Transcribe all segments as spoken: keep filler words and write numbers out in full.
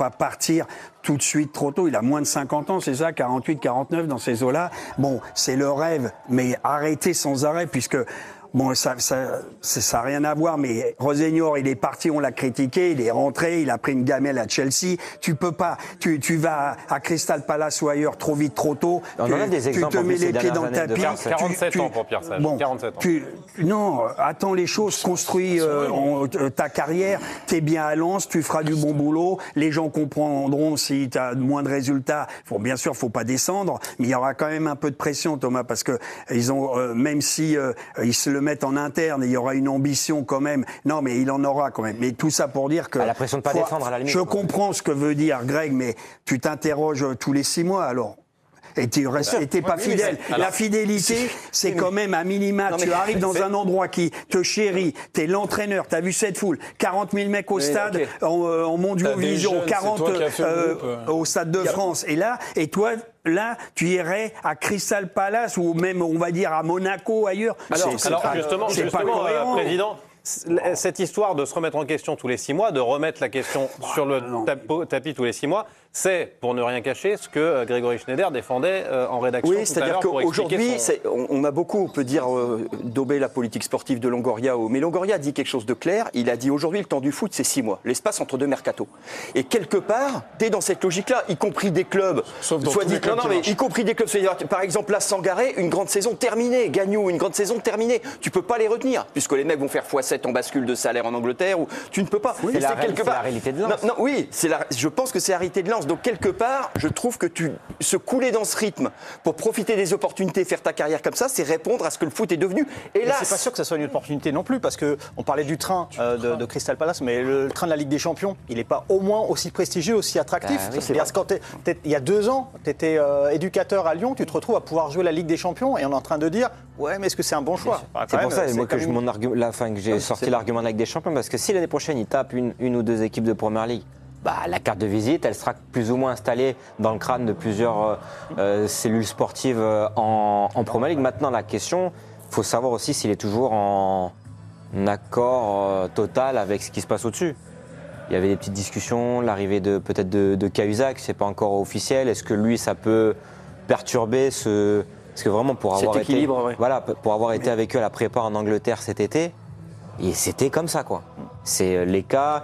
pas partir tout de suite trop tôt. Il a moins de cinquante ans, c'est ça, quarante-huit, quarante-neuf dans ces eaux-là. Bon, c'est le rêve, mais arrêtez sans arrêt, puisque... Bon, ça, ça, ça n'a rien à voir, mais Rosenior, il est parti, on l'a critiqué, il est rentré, il a pris une gamelle à Chelsea. Tu peux pas, tu, tu vas à Crystal Palace ou ailleurs trop vite, trop tôt. On tu, en a des exemples, tu te mets les pieds dans le tapis. quarante-sept ans pour Pierre Sage. Bon, quarante-sept ans. Tu, non, attends les choses, construis euh, en, euh, ta carrière, t'es bien à Lens, tu feras du bon boulot, les gens comprendront si tu as moins de résultats. Bon, bien sûr, faut pas descendre, mais il y aura quand même un peu de pression, Thomas, parce que ils ont, euh, même si euh, ils se le mettre en interne, il y aura une ambition quand même. Non, mais il en aura quand même. Mais tout ça pour dire que... À la pression de ne pas défendre, à la limite. Je comprends ce que veut dire Greg, mais tu t'interroges tous les six mois, alors. Et tu n'es pas fidèle. La fidélité, c'est quand même un minima. Tu arrives dans un endroit qui te chérit, tu es l'entraîneur, tu as vu cette foule, quarante mille mecs au stade, okay. en, en Mondiaux Vision, quarante euh, au Stade de France. Et là, et toi, là, tu irais à Crystal Palace ou même, on va dire, à Monaco, ailleurs. Alors, alors pas, justement, justement euh, Président, cette histoire de se remettre en question tous les six mois, de remettre la question bah, sur le tapo, tapis tous les six mois, c'est, pour ne rien cacher, ce que Grégory Schneider défendait euh, en rédaction oui, tout à l'heure pour expliquer son... on, on a beaucoup, on peut dire, euh, daubé la politique sportive de Longoria. Mais Longoria a dit quelque chose de clair. Il a dit aujourd'hui, le temps du foot, c'est six mois. L'espace entre deux mercatos. Et quelque part, tu es dans cette logique-là, y compris des clubs. Sauf dans soit dit, clubs non, non, mais y compris des clubs. Par exemple, la Sangaré, une grande saison terminée. Gagnou, une grande saison terminée. Tu peux pas les retenir, puisque les mecs vont faire fois sept en bascule de salaire en Angleterre. Ou tu ne peux pas. Oui, c'est la, quelque part... la réalité de Lens. Non, non, oui, la... je pense que c'est la réalité de Lens. Donc, quelque part, je trouve que tu se couler dans ce rythme pour profiter des opportunités, faire ta carrière comme ça, c'est répondre à ce que le foot est devenu. Hélas, c'est pas sûr que ça soit une opportunité non plus, parce que on parlait du train euh, de, de Crystal Palace, mais le, le train de la Ligue des Champions, il n'est pas au moins aussi prestigieux, aussi attractif. Ah, oui, c'est quand t'es, t'es, il y a deux ans, tu étais euh, éducateur à Lyon, tu te retrouves à pouvoir jouer la Ligue des Champions, et on est en train de dire, ouais, mais est-ce que c'est un bon choix? Enfin, C'est pour même, ça c'est moi, que, je, mon argu- la fin, que j'ai ouais, sorti l'argument de la Ligue des Champions, parce que si l'année prochaine il tape une, une ou deux équipes de Première Ligue, bah, la carte de visite, elle sera plus ou moins installée dans le crâne de plusieurs euh, euh, cellules sportives euh, en, en Premier League. Maintenant, la question, il faut savoir aussi s'il est toujours en accord euh, total avec ce qui se passe au-dessus. Il y avait des petites discussions, l'arrivée de peut-être de, de Cahuzac, c'est pas encore officiel. Est-ce que lui, ça peut perturber ce... Parce que vraiment, pour avoir cet été, ouais. voilà, pour avoir été avec eux à la prépa en Angleterre cet été, et c'était comme ça, quoi. C'est les cas...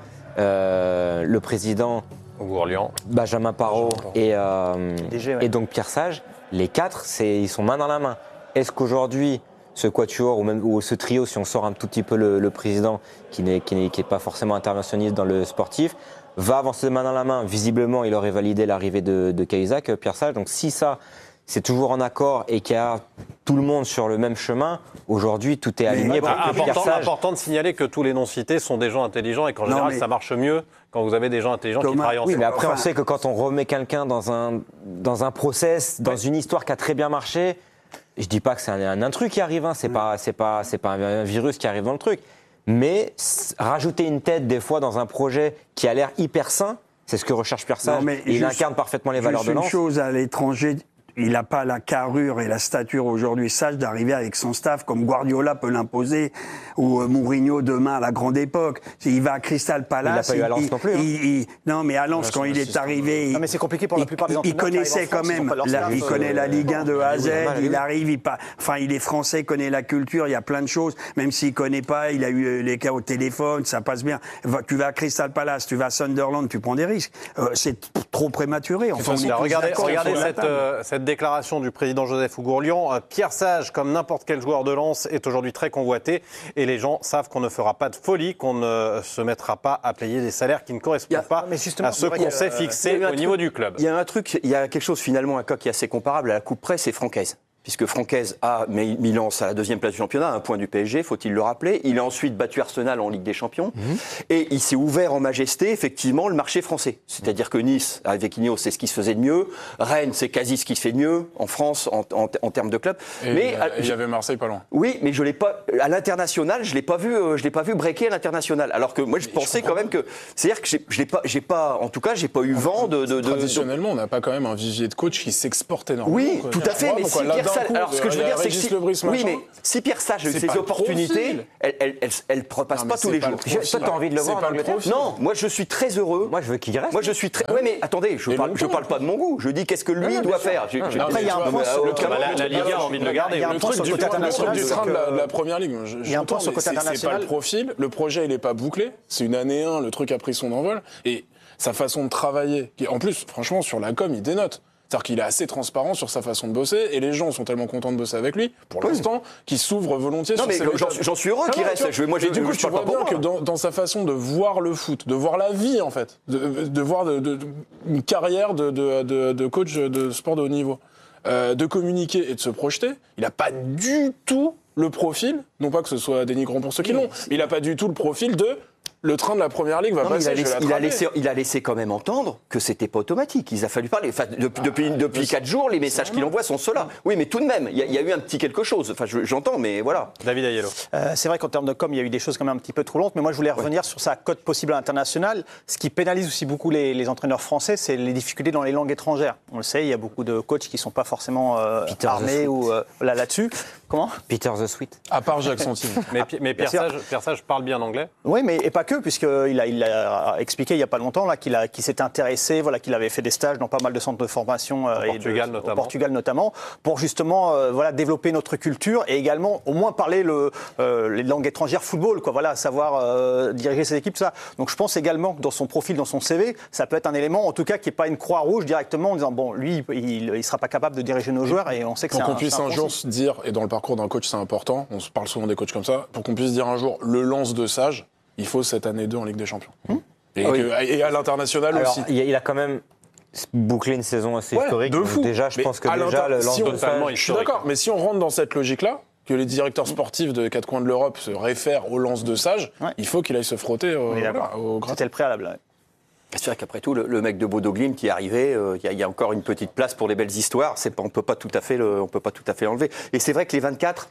Euh, le président Gourlian, Benjamin Parot et, euh, D G, ouais. et donc Pierre Sage, les quatre, c'est, ils sont main dans la main. Est-ce qu'aujourd'hui, ce quatuor ou même ou ce trio, si on sort un tout petit peu le, le président qui n'est, qui n'est, qui n'est pas forcément interventionniste dans le sportif, va avancer de main dans la main? Visiblement, il aurait validé l'arrivée de, de Cahuzac, Pierre Sage. Donc si ça, c'est toujours en accord et qu'il y a tout le monde sur le même chemin, aujourd'hui, tout est aligné pour que Pierre Sage... C'est important de signaler que tous les noms cités sont des gens intelligents et qu'en non, général, mais... ça marche mieux quand vous avez des gens intelligents Thomas, qui travaillent ensemble. Oui, mais après, on sait que quand on remet quelqu'un dans un, dans un process, dans ouais. une histoire qui a très bien marché, je dis pas que c'est un, un intrus qui arrive, hein, c'est, ouais. pas, c'est, pas, c'est pas un virus qui arrive dans le truc, mais rajouter une tête, des fois, dans un projet qui a l'air hyper sain, c'est ce que recherche Pierre Sage, et il incarne parfaitement les valeurs de Lens. Une chose à l'étranger... Il n'a pas la carrure et la stature aujourd'hui Sage d'arriver avec son staff comme Guardiola peut l'imposer ou Mourinho demain à la grande époque. Il va à Crystal Palace. Il n'a pas eu à Lens non plus. Hein. Il, il, non, mais à Lens, quand il est arrivé... Non, mais c'est compliqué pour la plupart des entraîneurs. Il connaissait quand même, la, il connaît la Ligue un de A à Z, il arrive, il pas, enfin, il est français, connaît la culture, il y a plein de choses, même s'il connaît pas, il a eu les cas au téléphone, ça passe bien. Tu vas à Crystal Palace, tu vas à Sunderland, tu prends des risques. Euh, c'est trop prématuré. Enfin, on est regardez regardez cette, euh, cette déclaration du président Joseph Gourlian. Euh, Pierre Sage, comme n'importe quel joueur de Lens, est aujourd'hui très convoité et les gens savent qu'on ne fera pas de folie, qu'on ne se mettra pas à payer des salaires qui ne correspondent a, pas à ce qu'on s'est fixé au niveau du club. Il y a un truc, il y a quelque chose finalement, un cas qui est assez comparable à la Coupe Presse, c'est Francaise. Puisque Francaise a mis Milan à la deuxième place du championnat, un point du P S G, faut-il le rappeler. Il a ensuite battu Arsenal en Ligue des Champions. Mmh. Et il s'est ouvert en majesté, effectivement, le marché français. C'est-à-dire que Nice, avec Ineos, c'est ce qui se faisait de mieux. Rennes, c'est quasi ce qui se fait de mieux en France, en, en, en termes de club. Et mais il y avait Marseille pas loin. Oui, mais je l'ai pas, à l'international, je l'ai pas vu, euh, je l'ai pas vu breaker à l'international. Alors que moi, je mais pensais je quand même que, c'est-à-dire que j'ai, je l'ai pas, j'ai pas, en tout cas, j'ai pas eu vent de, de, de traditionnellement, on n'a pas quand même un vivier de coach qui s'exporte énormément. Oui, quoi. Tout à fait. Mais si Pierre Sage, alors ce que je veux dire, c'est que si, Lebris, oui, mais si Pierre Sage a eu ses opportunités, elle, elle, elle, elle repasse pas tous les jours. Toi, t'as envie de le voir en Angleterre ? Non, moi je suis très heureux. Moi, je veux qu'il reste. Moi, je suis très. Oui, mais attendez, je parle, je parle pas de mon goût. Je dis qu'est-ce que lui doit faire. Après, il y a un point sur la Ligue un a envie de le garder. Il y a un point sur le côté international. Du train de la Première Ligue. Il y a un point sur le côté international. C'est pas le profil. Le projet, il est pas bouclé. C'est une année un. Le truc a pris son envol et sa façon de travailler. En plus, franchement, sur la com, il dénote. C'est-à-dire qu'il est assez transparent sur sa façon de bosser et les gens sont tellement contents de bosser avec lui, pour oui. l'instant, qu'ils s'ouvrent volontiers non, sur mais ses j'en, j'en suis heureux qu'il reste. Je, moi, et du coup, je tu vois bien que dans, dans sa façon de voir le foot, de voir la vie, en fait, de, de voir de, de, une carrière de, de, de, de coach de sport de haut niveau, euh, de communiquer et de se projeter, il n'a pas du tout le profil, non pas que ce soit dénigrant pour ceux qui l'ont, mais il n'a pas du tout le profil de... Le train de la Première Ligue va non, passer, il a, laissé, il, a laissé, il a laissé quand même entendre que c'était pas automatique. Il a fallu parler. Enfin, depuis, ah, depuis, depuis quatre jours, les messages qu'il envoie sont ceux-là. Oui, mais tout de même, il y, a, il y a eu un petit quelque chose. Enfin, je, j'entends, mais voilà. David Aiello. Euh, c'est vrai qu'en termes de com, il y a eu des choses quand même un petit peu trop lentes, mais moi, je voulais revenir ouais. sur sa cote possible à l'international. Ce qui pénalise aussi beaucoup les, les entraîneurs français, c'est les difficultés dans les langues étrangères. On le sait, il y a beaucoup de coachs qui sont pas forcément euh, armés ou euh, là, là-dessus. Comment ? Peter the Sweet. À part Jacques Santini. mais, mais Pierre, Sage, Pierre Sage parle bien anglais. Oui, mais et pas que, puisqu'il a, il a expliqué il n'y a pas longtemps là, qu'il, a, qu'il s'était intéressé, voilà, qu'il avait fait des stages dans pas mal de centres de formation euh, au, Portugal, de, notamment. au Portugal notamment, pour justement euh, voilà, développer notre culture et également au moins parler le, euh, les langues étrangères football, quoi, voilà, savoir euh, diriger ses équipes, tout ça. Donc je pense également que dans son profil, dans son C V, ça peut être un élément, en tout cas, qui n'est pas une croix rouge directement en disant bon, lui, il ne sera pas capable de diriger nos joueurs et on sait que pour c'est qu'on un, puisse c'est un, un jour se dire, et dans le parcours d'un coach, c'est important. On se parle souvent des coachs comme ça. Pour qu'on puisse dire un jour, le lance de Sage, il faut cette année deux en Ligue des Champions. Hum et, ah oui. que, et à l'international Alors, aussi. Il a quand même bouclé une saison assez ouais, historique. De fou. Déjà, je mais pense que déjà, le lance si on, de Sage... Je suis d'accord, mais si on rentre dans cette logique-là, que les directeurs sportifs de quatre coins de l'Europe se réfèrent au lance de Sage, ouais. il faut qu'il aille se frotter au, oui, voilà, au gratin. C'était le préalable. Ouais. C'est vrai qu'après tout, le, le mec de Bodo Glimt qui est arrivé, il euh, y, y a encore une petite place pour les belles histoires. C'est pas, on peut pas tout à fait, le, on peut pas tout à fait l'enlever. Et c'est vrai que les vingt-quatre,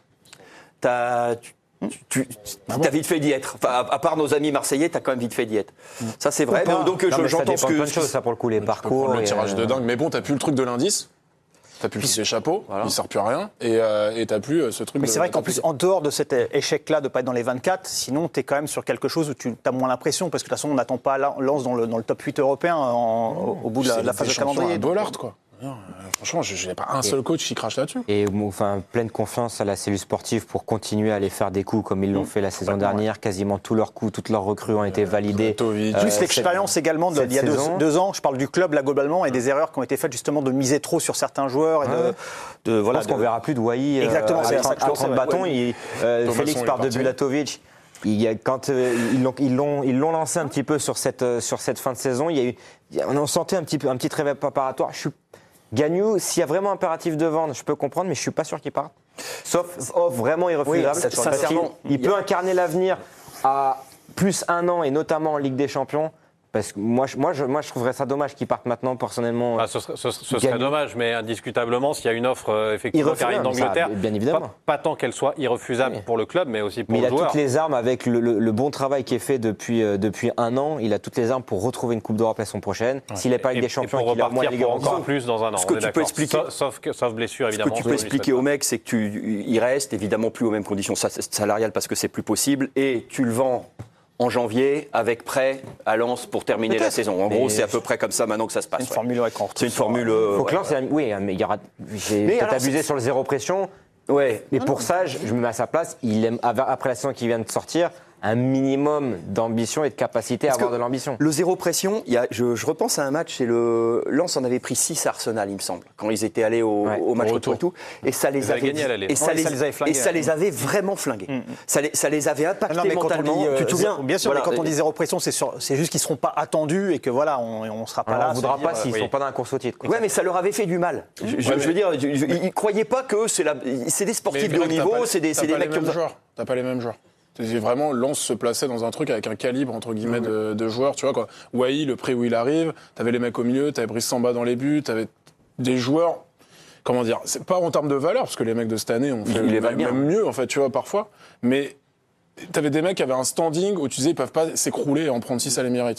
t'as, tu, tu, tu ah bon t'as vite fait d'y être. Enfin, à, à part nos amis marseillais, t'as quand même vite fait d'y être. Ça c'est vrai. Donc, donc non, je, j'entends ce que. Ça chose, ça pour le coup les parcours. Le tirage euh... de dingue. Mais bon, t'as plus le truc de l'indice. T'as plus le chapeau, voilà. Il ne sert plus à rien, et euh, t'as plus euh, ce truc. Mais de, c'est vrai qu'en plus, en dehors de cet échec-là de ne pas être dans les vingt-quatre, sinon t'es quand même sur quelque chose où tu as moins l'impression, parce que de toute façon, on n'attend pas Lens dans le, dans le top huit européen en, oh, au bout de la, la phase de calendrier. Bollard, quoi. Non, euh, franchement, je n'ai pas un seul coach qui crache là-dessus. Et enfin, pleine confiance à la cellule sportive pour continuer à aller faire des coups comme ils l'ont mmh. fait la saison ouais, dernière. Ouais. Quasiment tous leurs coups, toutes leurs recrues ont été validées. Euh, Plus l'expérience cette, également d'il y a deux, deux ans. Je parle du club là globalement et des erreurs qui ont été faites justement de miser trop sur certains joueurs. Et de, ouais. de, de, voilà, je pense de... qu'on verra plus de Wai. Exactement, euh, c'est ça. À trente bâtons, ouais. il, euh, Félix part de Bulatovic. Il y a, quand euh, ils, l'ont, ils, l'ont, ils l'ont lancé un petit peu sur cette, euh, sur cette fin de saison, il y a eu, on sentait un petit, peu, un petit réveil préparatoire. Je suis Gagnou, s'il y a vraiment impératif de vendre, je peux comprendre, mais je ne suis pas sûr qu'il parte. Sauf offre vraiment irrefusable. Oui, sincèrement, il, il peut incarner l'avenir à plus un an, et notamment en Ligue des Champions. Parce que moi, je, moi, je, moi, je trouverais ça dommage qu'ils partent maintenant, personnellement. Ah, ce serait, ce, ce serait dommage, mais indiscutablement, s'il y a une offre euh, effectivement qui arrive d'Angleterre, ça, bien évidemment. Pas, pas tant qu'elle soit irrefusable oui. pour le club, mais aussi pour mais le joueur. Il a toutes les armes, avec le, le, le bon travail qui est fait depuis, euh, depuis un an, il a toutes les armes pour retrouver une Coupe d'Europe la saison prochaine. Ouais. S'il n'est pas avec des champions, et pour repartir pour encore plus dans un an. Ce que tu peux expliquer, sauf, sauf, sauf blessure, évidemment. Ce que tu peux expliquer au mec, c'est que tu, il reste évidemment plus aux mêmes conditions salariales parce que c'est plus possible, et tu le vends en janvier, avec prêt à Lens pour terminer Peut-être. la saison. En mais gros, c'est à peu près comme ça maintenant que ça se passe. C'est une ouais. formule, ouais, c'est une formule. Euh, Faut que Lens, ouais. oui, mais il y aura. J'ai mais peut-être abusé c'est... sur le zéro pression. Ouais. Mais pour ça, je, je me mets à sa place. Il aime, après la saison qui vient de sortir, un minimum d'ambition et de capacité Parce à avoir de l'ambition. Le zéro pression, il y a, je, je repense à un match, et le Lens en avait pris six à Arsenal, il me semble, quand ils étaient allés au, ouais, au match retour et tout, et ça les avait, gagné, et ça, ouais, les, ça les avait flingués, et ça les avait vraiment flingués. Mm. Ça, les, ça les avait impactés non, mais mentalement. Dit, euh, tu te souviens Bien sûr, voilà, mais quand on dit zéro pression, c'est, sur, c'est juste qu'ils ne seront pas attendus et que voilà, on ne sera pas alors là. On ne voudra pas dire, s'ils ne oui. sont pas dans la course au titre. Ouais, mais ça leur avait fait du mal. Je, je, je veux dire, ils ne croyaient pas que c'est, la, c'est des sportifs de haut niveau, c'est des mecs comme ça. T'as pas les mêmes joueurs. C'est vraiment, Lens se plaçait dans un truc avec un calibre, entre guillemets, de, de joueurs, tu vois, quoi. Wai, le prix où il arrive, t'avais les mecs au milieu, t'avais Brice Samba dans les buts, t'avais des joueurs, comment dire, c'est pas en termes de valeur, parce que les mecs de cette année ont fait il même, même mieux, en fait, tu vois, parfois, mais t'avais des mecs qui avaient un standing où tu disais, ils peuvent pas s'écrouler et en prendre six à l'émérite.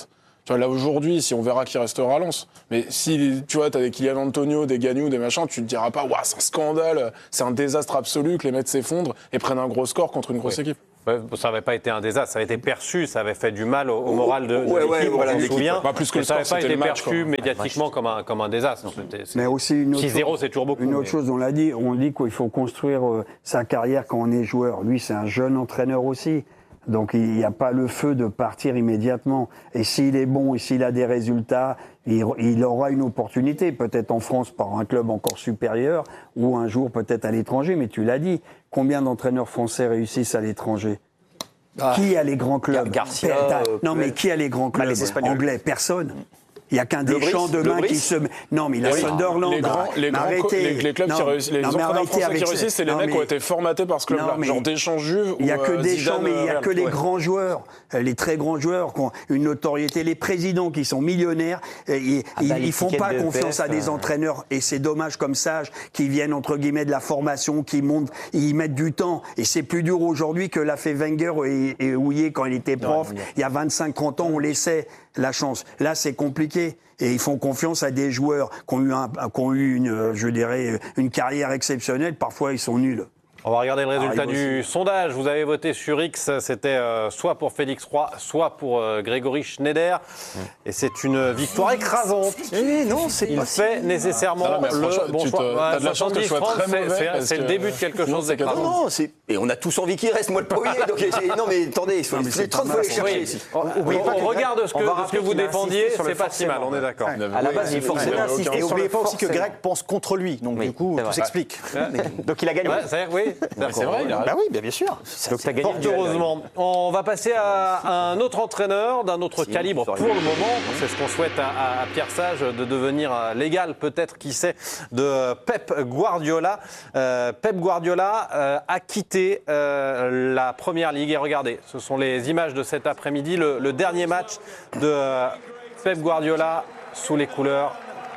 Tu vois, là, aujourd'hui, si on verra qui restera à Lens. Mais si, tu vois, t'as des Kylian Antonio, des Gagnou, des machins, tu te diras pas, waouh, c'est un scandale, c'est un désastre absolu que les mecs s'effondrent et prennent un gros score contre une grosse oui. équipe. Ouais, ça n'avait pas été un désastre, ça avait été perçu, ça avait fait du mal au, au moral de, de ouais, l'équipe, ouais, voilà, on se souvient. Bah, plus que le ça n'avait score, pas c'était été le match, perçu quoi. médiatiquement comme un, comme un désastre. C'était, Mais aussi une autre six zéro, chose, c'est toujours beaucoup. Une autre mais... chose, on l'a dit, on dit qu'il faut construire euh, sa carrière quand on est joueur. Lui, c'est un jeune entraîneur aussi. Donc il n'y a pas le feu de partir immédiatement. Et s'il est bon et s'il a des résultats, il, il aura une opportunité, peut-être en France par un club encore supérieur, ou un jour peut-être à l'étranger. Mais tu l'as dit, combien d'entraîneurs français réussissent à l'étranger ? Ah, qui a les grands clubs Garcia, euh, Non, mais qui a les grands clubs les anglais? Personne. Il n'y a qu'un Le Deschamps Brice, demain le qui Brice. se... Non, mais il a Oui. Sunderland. Les grands, les, grands arrêtez. les, les clubs non, qui réussissent, les non, mais entraîneurs arrêtez français qui avec réussissent, c'est les non, mecs mais... qui ont été formatés par ce club-là. Non, mais Genre Deschamps Juve il n'y a ou que euh, Deschamps, Zidane, mais il n'y a Real. que les Ouais. grands joueurs, euh, les très grands joueurs qui ont une notoriété. Les présidents qui sont millionnaires, euh, ils Ah bah, ne les font tickets pas de confiance P F, à des euh... entraîneurs. Et c'est dommage comme Sage, qui viennent entre guillemets de la formation, qui montent, ils mettent du temps. Et c'est plus dur aujourd'hui que l'a fait Wenger et, et Houillet quand il était prof. Non, il y a vingt-cinq trente ans, on laissait la chance. Là, c'est compliqué. Et ils font confiance à des joueurs qui ont eu, un, qui ont eu une, je dirais, une carrière exceptionnelle. Parfois, ils sont nuls. On va regarder le résultat Arrive du aussi. sondage. Vous avez voté sur X, c'était euh, soit pour Félix Roy, soit pour euh, Grégory Schneider. Et c'est une victoire écrasante. Eh non, c'est Il pas fait nécessairement Ah non, mais franchement, le bon tu choix. te- Ouais, t'as de la chance que je sois soixante-dix, très mauvais c'est- parce c'est que le début de quelque sinon, chose c'est d'écrasant. Non, non, c'est... Et on a tous envie qu'il reste, moi le premier. Donc, j'ai- non, mais attendez, il faut mais c'est trente pas fois mal. les chercher Oui. ici. On, Oubliez on- pas que on regarde ce que, on va ce que rappeler vous qu'il a défendiez, insisté sur le c'est pas si mal, forcément. on est d'accord. À la base, il forcément forcément insisté. insisté Et sur n'oubliez le pas aussi que forcément. Greg pense contre lui. Donc Oui, du coup, c'est tout vrai. s'explique. Donc il a gagné. Ouais, c'est vrai, oui. C'est vrai, il a Bah oui, bien, bien sûr. Donc t'as gagné Fort le duel, heureusement. On va passer à un autre entraîneur d'un autre Sinon, calibre ça pour aurait le été- moment. C'est ce qu'on souhaite à, à Pierre Sage, de devenir euh, l'égal peut-être, qui sait, de Pep Guardiola. Euh, Pep Guardiola euh, a quitté euh, la Première Ligue. Et regardez, ce sont les images de cet après-midi, le, le dernier match de euh, Pep Guardiola sous les couleurs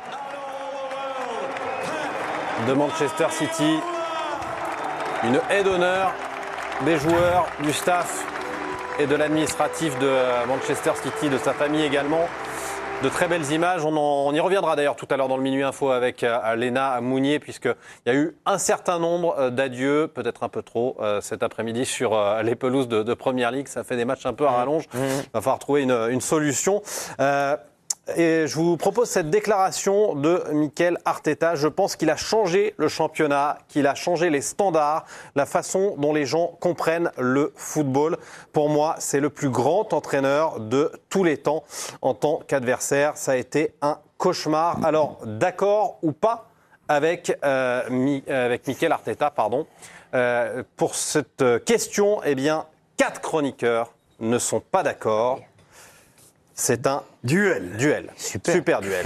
de Manchester City. Une haie d'honneur des joueurs, du staff et de l'administratif de Manchester City, de sa famille également. De très belles images. On, en- on y reviendra d'ailleurs tout à l'heure dans le Minuit Info avec euh, Léna Mounier, puisqu'il y a eu un certain nombre euh, d'adieux, peut-être un peu trop, euh, cet après-midi sur euh, les pelouses de, de Première Ligue. Ça fait des matchs un peu à rallonge. Il va falloir trouver une, une solution. Euh, Et je vous propose cette déclaration de Mikel Arteta. Je pense qu'il a changé le championnat, qu'il a changé les standards, la façon dont les gens comprennent le football. Pour moi, c'est le plus grand entraîneur de tous les temps en tant qu'adversaire. Ça a été un cauchemar. Alors, d'accord ou pas avec, euh, Mi- avec Mikel Arteta, pardon. Euh, pour cette question, eh bien, quatre chroniqueurs ne sont pas d'accord. C'est un Duel. duel. Super, duel.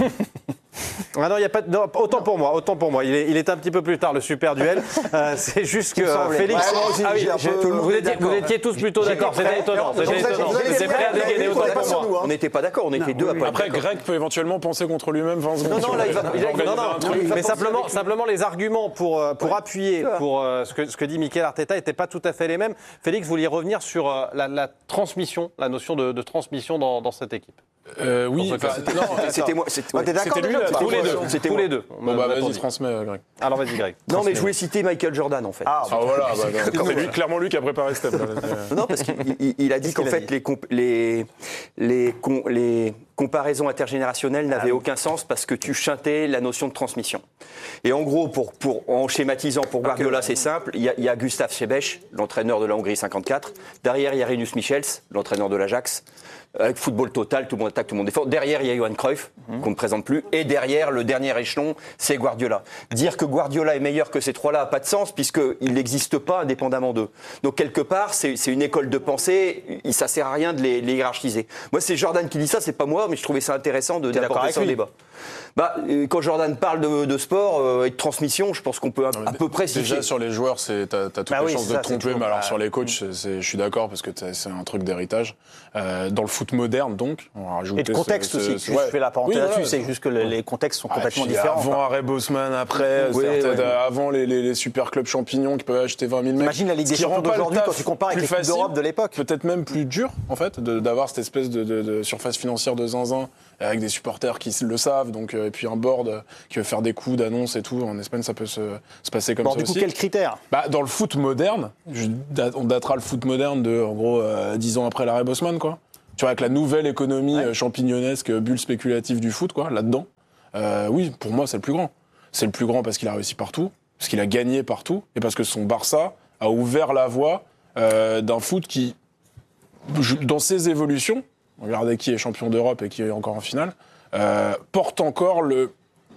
Ah non, il y a pas de, non, autant pour moi, autant pour moi. Il est, il est un petit peu plus tard le super duel. Euh, c'est juste que euh, Félix. Ouais, moi aussi, Ah oui, j'ai un je- peu- tout le vous, monde est étiez, vous d'accord. étiez tous plutôt d'accord. C'était étonnant. Vous C'était avez- étonnant. vous avez- C'était prêt à vous avez- dégainer vous autant avez pour pas moi. sur nous, hein. On n'était pas d'accord, on était deux à oui, pas oui. être Après, d'accord. Greg peut éventuellement penser contre lui-même vingt secondes. Non, non, là, il va- il va- Non, non, un truc. mais simplement, simplement les arguments pour, euh, pour appuyer pour euh, ce, que, ce que dit Mikel Arteta n'étaient pas tout à fait les mêmes. Félix, vous vouliez revenir sur euh, la, la transmission, la notion de, de transmission dans, dans cette équipe. Euh, oui, Enfin, enfin, non, C'était moi. c'était- Ah, ouais. t'es d'accord C'était lui, déjà, là, toi Tous les deux. C'était Tous moi. les deux. Bon, bah, vas-y, Attendez. transmets, euh, Greg. Alors vas-y, Greg. Non, mais je voulais citer Michael Jordan en fait. Ah, Ah voilà, bah, bah, c'est lui, clairement lui qui a préparé ce thème. Non, parce qu'il il- il a dit qu'en qu'il a fait, dit les, comp- les, les, com- les comparaisons intergénérationnelles n'avaient aucun sens parce que tu chantais la notion de transmission. Et en gros, pour, pour, en schématisant, pour Guardiola, c'est simple. Il y, a, il y a Gustave Sebeş, l'entraîneur de la Hongrie cinquante-quatre. Derrière, il y a Rinus Michels, l'entraîneur de l'Ajax. Avec football total, tout le monde attaque, tout le monde défend. Derrière, il y a Johan Cruyff, qu'on ne présente plus. Et derrière, le dernier échelon, c'est Guardiola. Dire que Guardiola est meilleur que ces trois-là n'a pas de sens, puisqu'il n'existe pas indépendamment d'eux. Donc, quelque part, c'est c'est une école de pensée. Ça ne sert à rien de les, les hiérarchiser. Moi, c'est Jordan qui dit ça, c'est pas moi, mais je trouvais ça intéressant de T'es d'accord d'apporter avec ça au lui débat. Bah, euh, quand Jordan parle de, de sport euh, et de transmission, je pense qu'on peut à, à peu près Déjà situer. sur les joueurs, c'est t'as, t'as toutes Bah les oui, chances c'est de ça, te c'est tromper, toujours- mais alors bah, sur les coachs, c'est, c'est- je suis d'accord parce que c'est, c'est un truc d'héritage. Euh, dans le foot moderne, donc, on va rajouter Et de contexte ce- ce- aussi. ce- Juste, ouais. je fais la parenthèse Oui, là-dessus, voilà. c'est juste que les, les contextes sont Ah, complètement puis différents. Avant Enfin, Harry Bosman, après, Oui, c'est peut-être, ouais. euh, avant les, les, les super clubs champignons qui peuvent acheter vingt mille mecs. Imagine la Ligue Ce des qui rend Champions pas le d'aujourd'hui taf quand tu compares avec plus les Coupes facile, d'Europe de l'époque. Peut-être même plus dur, en fait, de- d'avoir cette espèce de, de- de surface financière de zinc zinzin, avec des supporters qui le savent, donc, euh, et puis un board euh, qui veut faire des coups d'annonce et tout. En Espagne, ça peut se, se passer comme bon, ça du coup, aussi. quels critères? Bah, dans le foot moderne, je, on datera le foot moderne de, en gros, euh, dix ans après l'arrêt Bosman, quoi. Tu vois, avec la nouvelle économie ouais. champignonesque, bulle spéculative du foot, quoi, là-dedans. Euh, oui, pour moi, c'est le plus grand. C'est le plus grand parce qu'il a réussi partout, parce qu'il a gagné partout, et parce que son Barça a ouvert la voie euh, d'un foot qui, dans ses évolutions, regardez qui est champion d'Europe et qui est encore en finale, euh, porte encore le...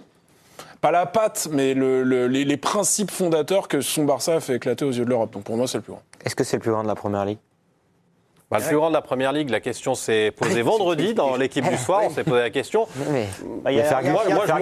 pas la patte, mais le, le, les, les principes fondateurs que son Barça a fait éclater aux yeux de l'Europe. Donc pour moi, c'est le plus grand. Est-ce que c'est le plus grand de la Première Ligue? Bah, le plus grand de la Première Ligue, la question s'est posée vendredi dans l'équipe du soir. On s'est posé la question. Mais il y a un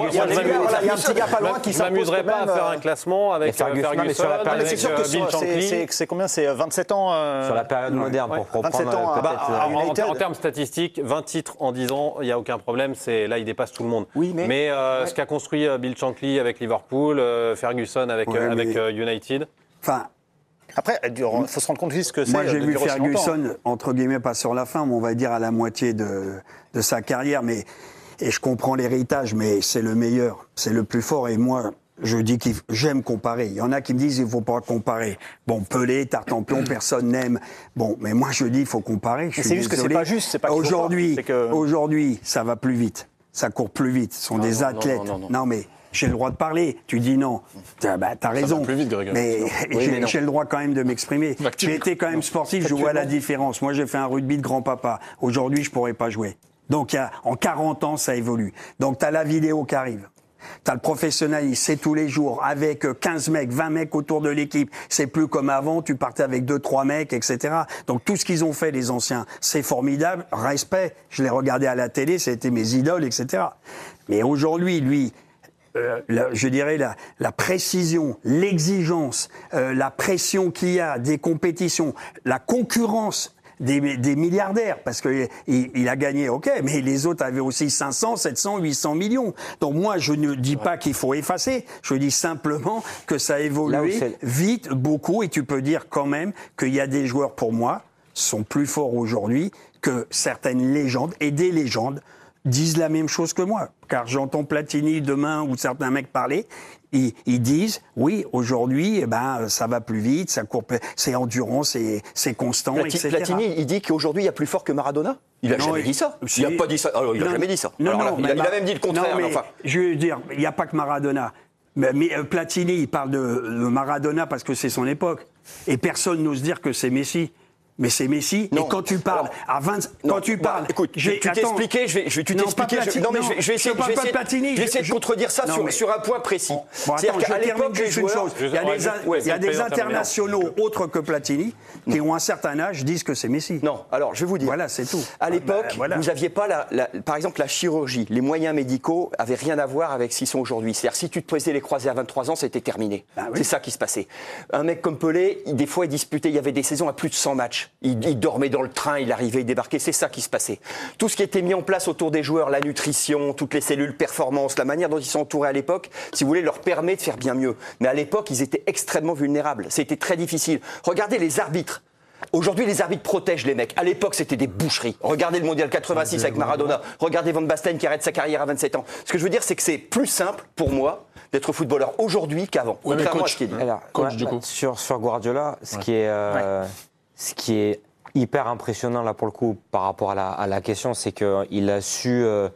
petit gars pas loin qui je ne m'amuserais pas à faire un classement avec Ferguson. Mais sur la période, c'est sûr que c'est combien? C'est vingt-sept ans euh... sur la période moderne pour reprendre. Ans, bah, en, en, en termes statistiques, vingt titres en dix ans, il n'y a aucun problème. C'est là, il dépasse tout le monde. Oui, mais mais euh, ouais. ce qu'a construit Bill Shankly avec Liverpool, euh, Ferguson avec ouais, euh, avec mais... euh, United. Enfin. Après, il faut se rendre compte ce que c'est. Moi, j'ai vu Ferguson, entre guillemets, pas sur la fin, mais on va dire à la moitié de, de sa carrière. Mais, et je comprends l'héritage, mais c'est le meilleur, c'est le plus fort. Et moi, je dis que j'aime comparer. Il y en a qui me disent qu'il ne faut pas comparer. Bon, Pelé, Tartampion, personne n'aime. Bon, mais moi, je dis qu'il faut comparer. C'est juste que c'est pas juste. C'est pas aujourd'hui, pas, que... aujourd'hui, ça va plus vite. Ça court plus vite. Ce sont non, des non, athlètes. Non, non, non, non. non mais... J'ai le droit de parler. Tu dis non. T'as, bah, t'as raison. Plus vite, Greg, mais oui, j'ai, mais j'ai le droit quand même de m'exprimer. J'ai été quand même sportif, je vois la différence. Moi, j'ai fait un rugby de grand-papa. Aujourd'hui, je pourrais pas jouer. Donc, y a, en quarante ans, ça évolue. Donc, t'as la vidéo qui arrive. T'as le professionnalisme, c'est tous les jours, avec quinze mecs, vingt mecs autour de l'équipe. C'est plus comme avant, tu partais avec deux, trois mecs, et cetera. Donc tout ce qu'ils ont fait, les anciens, c'est formidable, respect. Je les regardais à la télé, c'était mes idoles, et cetera. Mais aujourd'hui, lui... Euh, la, je dirais la, la précision, l'exigence, euh, la pression qu'il y a des compétitions, la concurrence des, des milliardaires, parce que il, il a gagné, ok, mais les autres avaient aussi cinq cents, sept cents, huit cents millions. Donc moi, je ne dis pas qu'il faut effacer, je dis simplement que ça a évolué vite, beaucoup, et tu peux dire quand même qu'il y a des joueurs, pour moi, sont plus forts aujourd'hui que certaines légendes, et des légendes disent la même chose que moi. Car j'entends Platini demain ou certains mecs parler, ils, ils disent, oui, aujourd'hui, eh ben, ça va plus vite, ça court, c'est endurant, c'est, c'est constant, Plati- et cetera. Platini, il dit qu'aujourd'hui, il y a plus fort que Maradona? Il a non, jamais il, dit ça. Si, il n'a pas dit ça. Alors, il n'a jamais dit ça. Non, Alors, non, là, il, a, il a même dit le contraire. Non, mais enfin. Je veux dire, il n'y a pas que Maradona. Mais, mais Platini, il parle de, de Maradona parce que c'est son époque. Et personne n'ose dire que c'est Messi. Mais c'est Messi. Non. Et quand tu parles, alors, à vingt, non, quand tu parles, bah, écoute, tu t'es expliqué, je vais, je vais, tu t'es expliqué, je, non mais je vais, je vais essayer, je vais essayer, Platini, je vais essayer de contredire ça non, sur, mais, sur un point précis. Bon, C'est-à-dire qu'à l'époque, les joueurs, chose. il y a des, juste, ouais, il y a des internationaux autres que Platini qui ont un certain âge disent que c'est Messi. Non, alors je vais vous dire. Voilà, c'est tout. À l'époque, bah, voilà. vous n'aviez pas la, la, par exemple, la chirurgie, les moyens médicaux avaient rien à voir avec ce qu'ils sont aujourd'hui. C'est-à-dire si tu te posais les croisés à vingt-trois ans, c'était terminé. Bah, oui. C'est ça qui se passait. Un mec comme Pelé, des fois, il disputait. Il y avait des saisons à plus de cent matchs. Il, il dormait dans le train, il arrivait, il débarquait, c'est ça qui se passait. Tout ce qui était mis en place autour des joueurs, la nutrition, toutes les cellules performance, la manière dont ils sont entourés à l'époque, si vous voulez, leur permet de faire bien mieux. Mais à l'époque, ils étaient extrêmement vulnérables. C'était très difficile. Regardez les arbitres. Aujourd'hui, les arbitres protègent les mecs. À l'époque, c'était des boucheries. Regardez le Mondial quatre-vingt-six avec Maradona. Regardez Van Basten qui arrête sa carrière à vingt-sept ans. Ce que je veux dire, c'est que c'est plus simple pour moi d'être footballeur aujourd'hui qu'avant. Ouais, contrairement coach, à ce qu'il dit. Alors, coach, ouais, du coup. Sur, sur Guardiola, ce, ouais. qui est, euh, ouais. ce qui est hyper impressionnant là pour le coup par rapport à la, à la question, c'est qu'il a su euh,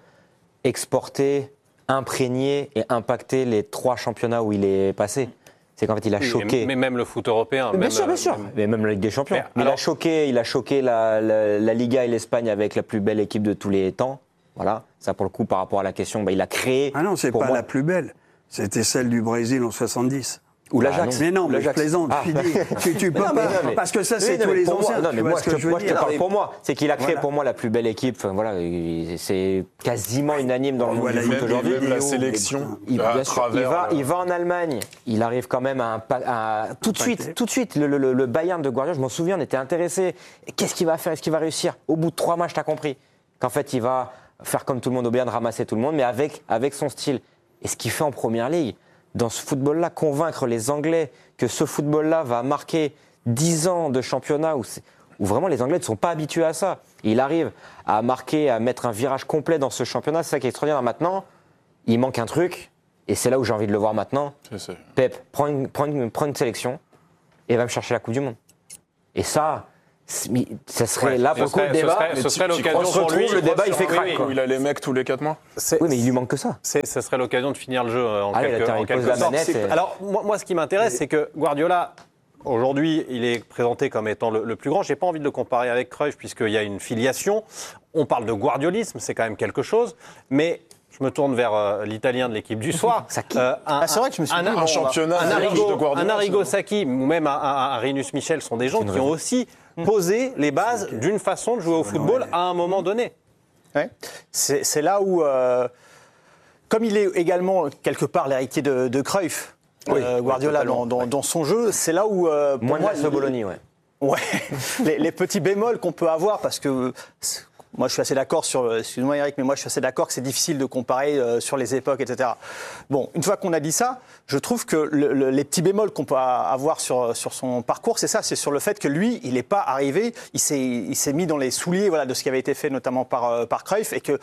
exporter, imprégner et impacter les trois championnats où il est passé. C'est qu'en fait, il a oui, choqué. Mais même le foot européen. Bien même, sûr, bien sûr. Même... Mais même la Ligue des Champions. Mais, mais alors... Il a choqué, il a choqué la, la, la Liga et l'Espagne avec la plus belle équipe de tous les temps. Voilà. Ça, pour le coup, par rapport à la question, bah, il a créé. Ah non, c'est pas moi... la plus belle. C'était celle du Brésil en soixante-dix. Ou l'Ajax. Mais non, mais je plaisante. Ah. Tu, tu peux non, pas. Mais... Parce que ça, c'est oui, tous les anciens. Moi, non, mais moi, je, te, moi je te parle mais... pour moi. C'est qu'il a créé voilà. pour moi la plus belle équipe. Enfin, voilà, c'est quasiment unanime dans le monde voilà, du foot aujourd'hui. Même la sélection. Il, bien sûr, il, va, il va en Allemagne. Il arrive quand même à, un, à tout de suite, tout de suite. Le, le, le Bayern de Guardiola, je m'en souviens, on était intéressés. Qu'est-ce qu'il va faire? Est-ce qu'il va réussir? Au bout de trois matchs, t'as compris qu'en fait, il va faire comme tout le monde au Bayern, ramasser tout le monde, mais avec, avec son style. Et ce qu'il fait en Première Ligue, dans ce football-là, convaincre les Anglais que ce football-là va marquer dix ans de championnat où, où vraiment les Anglais ne sont pas habitués à ça. Et il arrive à marquer, à mettre un virage complet dans ce championnat, c'est ça qui est extraordinaire. Maintenant, il manque un truc, et c'est là où j'ai envie de le voir maintenant. C'est ça. Pep, prends une, prends, une, prends une sélection et va me chercher la Coupe du Monde. Et ça, ça serait ouais, là pour le coup le débat. Ce serait, ce serait l'occasion on se retrouve, pour lui. le débat il fait Oui, crack. oui, Quoi. Où il a les mecs tous les quatre mois. Oui, mais il lui manque que ça. C'est, ce serait l'occasion de finir le jeu en Allez, quelque, là, en il quelque pose la sorte. manette et- Alors, moi, moi, ce qui m'intéresse, c'est que Guardiola, aujourd'hui, il est présenté comme étant le, le plus grand. J'ai pas envie de le comparer avec Cruyff, puisqu'il y a une filiation. On parle de guardiolisme, c'est quand même quelque chose. Mais je me tourne vers euh, l'Italien de l'équipe du soir. Sacchi. Euh, un, Ah, c'est vrai que je me suis un, dit, un, bon, un championnat un large Arrigo, de Guardiola, un Arrigo c'est- Sacchi ou même un, un, un Rinus Michel sont des gens qui raison. ont aussi posé les bases d'une façon de jouer au football à un moment donné. Ouais. C'est c'est là où, euh, comme il est également quelque part l'héritier de, de Cruyff, Oui, euh, oui, Guardiola totalement, dans, dans, ouais. dans son jeu, c'est là où euh, pour Moins de moi, Laszlo Bologna, ouais. Ouais, les, les petits bémols qu'on peut avoir, parce que c'est- moi je suis assez d'accord sur, excuse-moi Eric, mais moi je suis assez d'accord que c'est difficile de comparer euh, sur les époques, et cetera. Bon, une fois qu'on a dit ça, je trouve que le, le, les petits bémols qu'on peut avoir sur, sur son parcours, c'est ça, c'est sur le fait que lui, il n'est pas arrivé, il s'est, il s'est mis dans les souliers voilà, de ce qui avait été fait notamment par, euh, par Cruyff, et que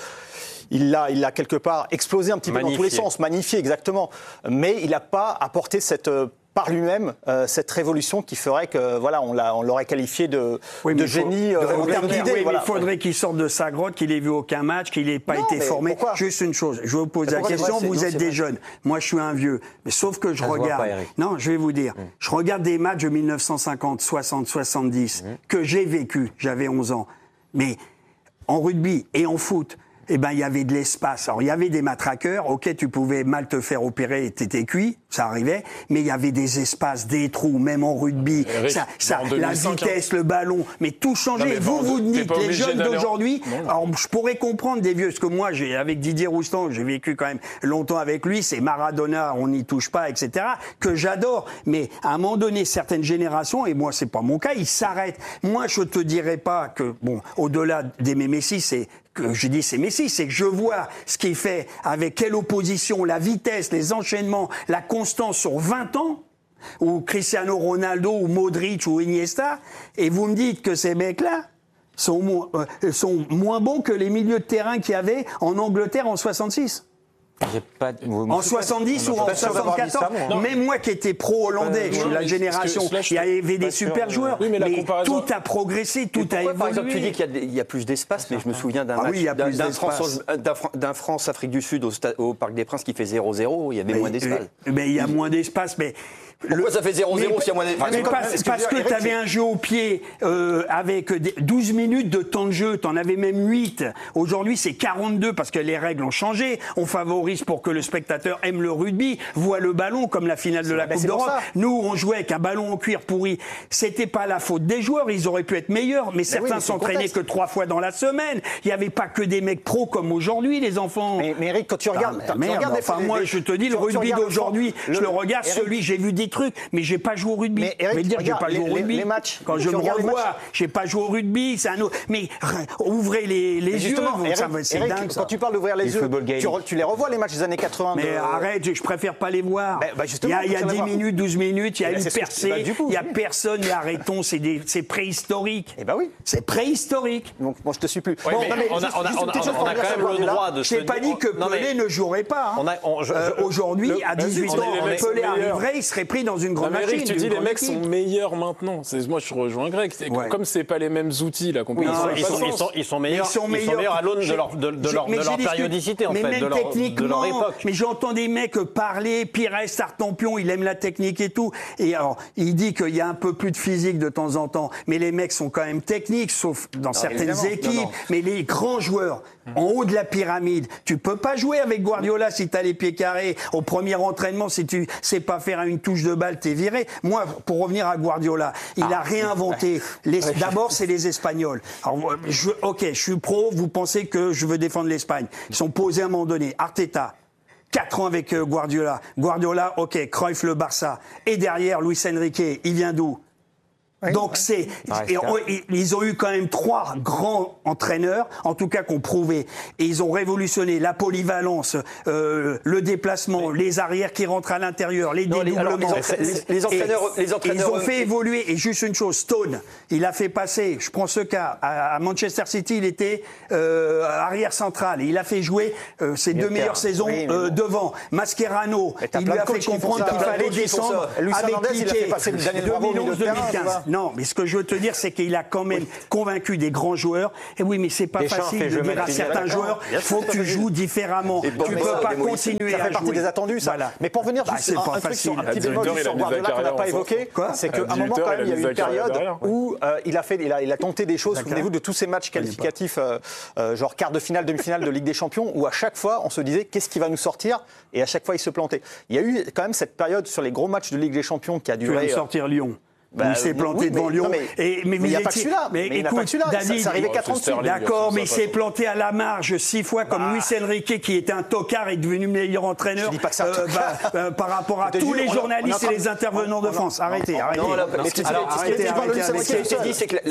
il l'a, il l'a quelque part explosé un petit peu dans tous les Magnifié. sens, magnifié exactement, mais il n'a pas apporté cette... euh, par lui-même, euh, cette révolution qui ferait que, voilà, on, l'a, on l'aurait qualifié de, Oui, mais de il faut- génie euh, de en termes revenir. d'idées. Oui, mais voilà. il faudrait qu'il sorte de sa grotte, qu'il ait vu aucun match, qu'il n'ait pas Non, été mais formé. pourquoi Juste une chose, je vais vous poser Mais la pourquoi question, c'est vrai, vous c'est- êtes non, des c'est jeunes, moi je suis un vieux, mais sauf que je Ça se voit regarde... pas, Eric. Non, je vais vous dire, je regarde des matchs de mille neuf cent cinquante, soixante, soixante-dix que j'ai vécu, j'avais onze ans, mais en rugby et en foot, eh ben, il y avait de l'espace. Alors, il y avait des matraqueurs. OK, tu pouvais mal te faire opérer et t'étais cuit. Ça arrivait. Mais il y avait des espaces, des trous, même en rugby. Eric, ça, ça, en la deux mille cinq, vitesse, le ballon. Mais tout changeait. Non, mais Et vous, en- vous t'es dites, pas les obligé jeunes d'aller en- d'aujourd'hui, Non, non. alors, je pourrais comprendre des vieux. Parce que moi, j'ai, avec Didier Roustan, j'ai vécu quand même longtemps avec lui. C'est Maradona, on n'y touche pas, et cetera, que j'adore. Mais à un moment donné, certaines générations, et moi, c'est pas mon cas, ils s'arrêtent. Moi, je te dirais pas que, bon, au-delà d'aimer Messi, c'est que je dis c'est Messi, c'est que je vois ce qu'il fait, avec quelle opposition, la vitesse, les enchaînements, la constance sur vingt ans, ou Cristiano Ronaldo, ou Modric, ou Iniesta, et vous me dites que ces mecs-là sont, mo- euh, sont moins bons que les milieux de terrain qu'il y avait en Angleterre en soixante-six. J'ai pas. vous me En foutez. soixante-dix ou Je suis en pas sûr d'avoir dit ça, soixante-quatorze, moi. même moi qui étais pro-hollandais, je suis non, la mais génération, parce que- parce que il y là, je avait des pas sûr, super euh, joueurs, oui, mais la comparaison- tout a progressé, tout a Pourquoi, évolué. par exemple, tu dis qu'il y a, des- il y a plus d'espace, mais je me souviens d'un Ah match oui, il y a d'un, plus d'un d'espace. France, d'un Fran- d'un France-Afrique du Sud au, sta- au Parc des Princes qui fait zéro zéro, il y avait moins d'espace. Mais, mais il y a moins d'espace, mais... Pourquoi ça fait zéro zéro mais- s'il y a moins d'espace? mais Enfin, parce, c'est ce parce je que veux tu dire, avais Eric, un jeu au pied euh, avec des- douze minutes de temps de jeu, tu en avais même huit. Aujourd'hui, c'est quarante-deux parce que les règles ont changé. On favorise pour que le spectateur aime le rugby, voit le ballon comme la finale de la ben, Coupe c'est pour d'Europe. ça. Nous, on jouait avec un ballon en cuir pourri. C'était pas la faute des joueurs, ils auraient pu être meilleurs, mais certains oui, mais c'est le s'entraînaient contexte. que trois fois dans la semaine. Il n'y avait pas que des mecs pros comme aujourd'hui, les enfants. Mais, mais Eric, quand tu regardes, Ah, mais quand tu merde, regardes des- enfin des- moi des- je te dis le tu- tu rugby regardes d'aujourd'hui, le- je le regarde Eric- celui, j'ai vu des trucs, mais j'ai pas joué au rugby. Mais Eric, je vais dire, j'ai regarde pas joué les- au rugby. les matchs. Quand Tu je me regardes les revois, matchs. j'ai pas joué au rugby, c'est un autre. Mais ouvrez les, les Mais yeux, justement, vous, Eric, ça va- c'est Eric, dingue ça. quand tu parles d'ouvrir les Les yeux, football games. tu, re- tu les revois les matchs des années quatre-vingts. Mais de- arrête, je préfère pas les voir. Ben, ben, il justement, y a, il y a faut les dix voir. minutes, douze minutes, il y a Eh ben, une c'est ce que- percée, ben, du coup, il y a oui. personne, mais arrêtons, c'est des- c'est préhistorique. Eh ben oui. C'est préhistorique. Donc moi je te suis plus. Oui, Bon, mais non, mais on a, juste- on a- juste une on a- petite chose on pour a dire quand sur même le Guardiola. droit de Je n'ai se pas dire- dit que Non, mais- Pelé ne jouerait pas. hein. On a- on- je- Euh, je- Aujourd'hui, le- à vas-y, dix-huit on est ans, les mecs Pelé sont meilleurs. arriverait, il serait pris dans une Non, grande mais machine. Eric, tu d'une dis les grande mecs équipe. sont meilleurs maintenant. C'est- Moi, je rejoins Greg. C'est- Ouais. Comme c'est pas les mêmes outils, la Oui, compétition. ils, sont, ça a ils pas sont- de ils sens. sont- ils sont meilleurs, Ils sont ils sont meilleurs. meilleurs à l'aune de J'ai- leur, de, de j'ai- leur, mais de j'ai leur discuté- périodicité, en mais fait, même de leur, de techniquement, leur époque. mais j'entends des mecs parler, Pires, Tartampion, il aime la technique et tout. Et alors, il dit qu'il y a un peu plus de physique de temps en temps, mais les mecs sont quand même techniques, sauf dans certaines évidemment. équipes. Non, non. Mais les grands joueurs, en haut de la pyramide, tu peux pas jouer avec Guardiola si t'as les pieds carrés. Au premier entraînement, si tu sais pas faire une touche de balle, t'es viré. Moi, pour revenir à Guardiola, il Ah. a réinventé. Les- D'abord, c'est les Espagnols. Alors, je, ok, je suis pro, vous pensez que je veux défendre l'Espagne. Ils sont posés à un moment donné. Arteta. Quatre ans avec euh, Guardiola. Guardiola, ok, Cruyff le Barça. Et derrière, Luis Enrique, il vient d'où? Oui, Donc ouais. c'est, et, et, ils ont eu quand même trois grands entraîneurs, en tout cas qui ont prouvé, et ils ont révolutionné la polyvalence, euh, le déplacement, oui. les arrières qui rentrent à l'intérieur, les non, dédoublements. Les, alors, les, les, les entraîneurs, et, les entraîneurs, ils ont fait évoluer. Et juste une chose, Stone, il a fait passer, je prends ce cas, à, à Manchester City, il était euh, arrière central, et il a fait jouer euh, ses deux meilleures saisons oui, euh, bon. devant. Mascherano, il lui a fait comprendre qu'il fallait descendre avec Piqué, deux mille onze deux mille quinze. Non, mais ce que je veux te dire, c'est qu'il a quand même oui. convaincu des grands joueurs. Et oui, mais c'est pas Deschamps facile de dire à certains joueurs, il faut que tu joues différemment. Tu peux pas continuer à jouer. Ça fait partie des attendus, ça. Voilà. Mais pour venir bah, juste un, un truc sur un petit bémol sur Guardiola qu'on n'a pas évoqué, c'est qu'à un moment quand même, il y a eu une période où il a fait, il a, il a tenté des choses. Souvenez-vous de tous ces matchs qualificatifs, genre quart de finale, demi-finale de Ligue des Champions, où à chaque fois, on se disait qu'est-ce qui va nous sortir, et à chaque fois, il se plantait. Il y a eu quand même cette période sur les gros matchs de Ligue des Champions qui a duré. Tu vas sortir Lyon. Bah, il s'est planté oui, devant mais, Lyon. Non, mais, et, mais, mais il n'y a pas que celui-là. Mais, mais écoute, David, ça arrivait quatre ans dessus. D'accord, mais il s'est planté à la marge six fois comme bah. Luis Enrique, qui était un tocard, est devenu meilleur entraîneur. Je dis pas que ça. Euh, bah, euh, par rapport à tous les journalistes et les intervenants de France. Arrêtez, arrêtez. Non, ce qui a été dit, c'est que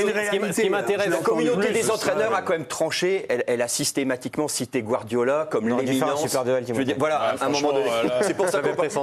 la communauté des entraîneurs a quand même tranché. Elle a systématiquement cité Guardiola comme l'éminence. Voilà, à un moment donné. C'est pour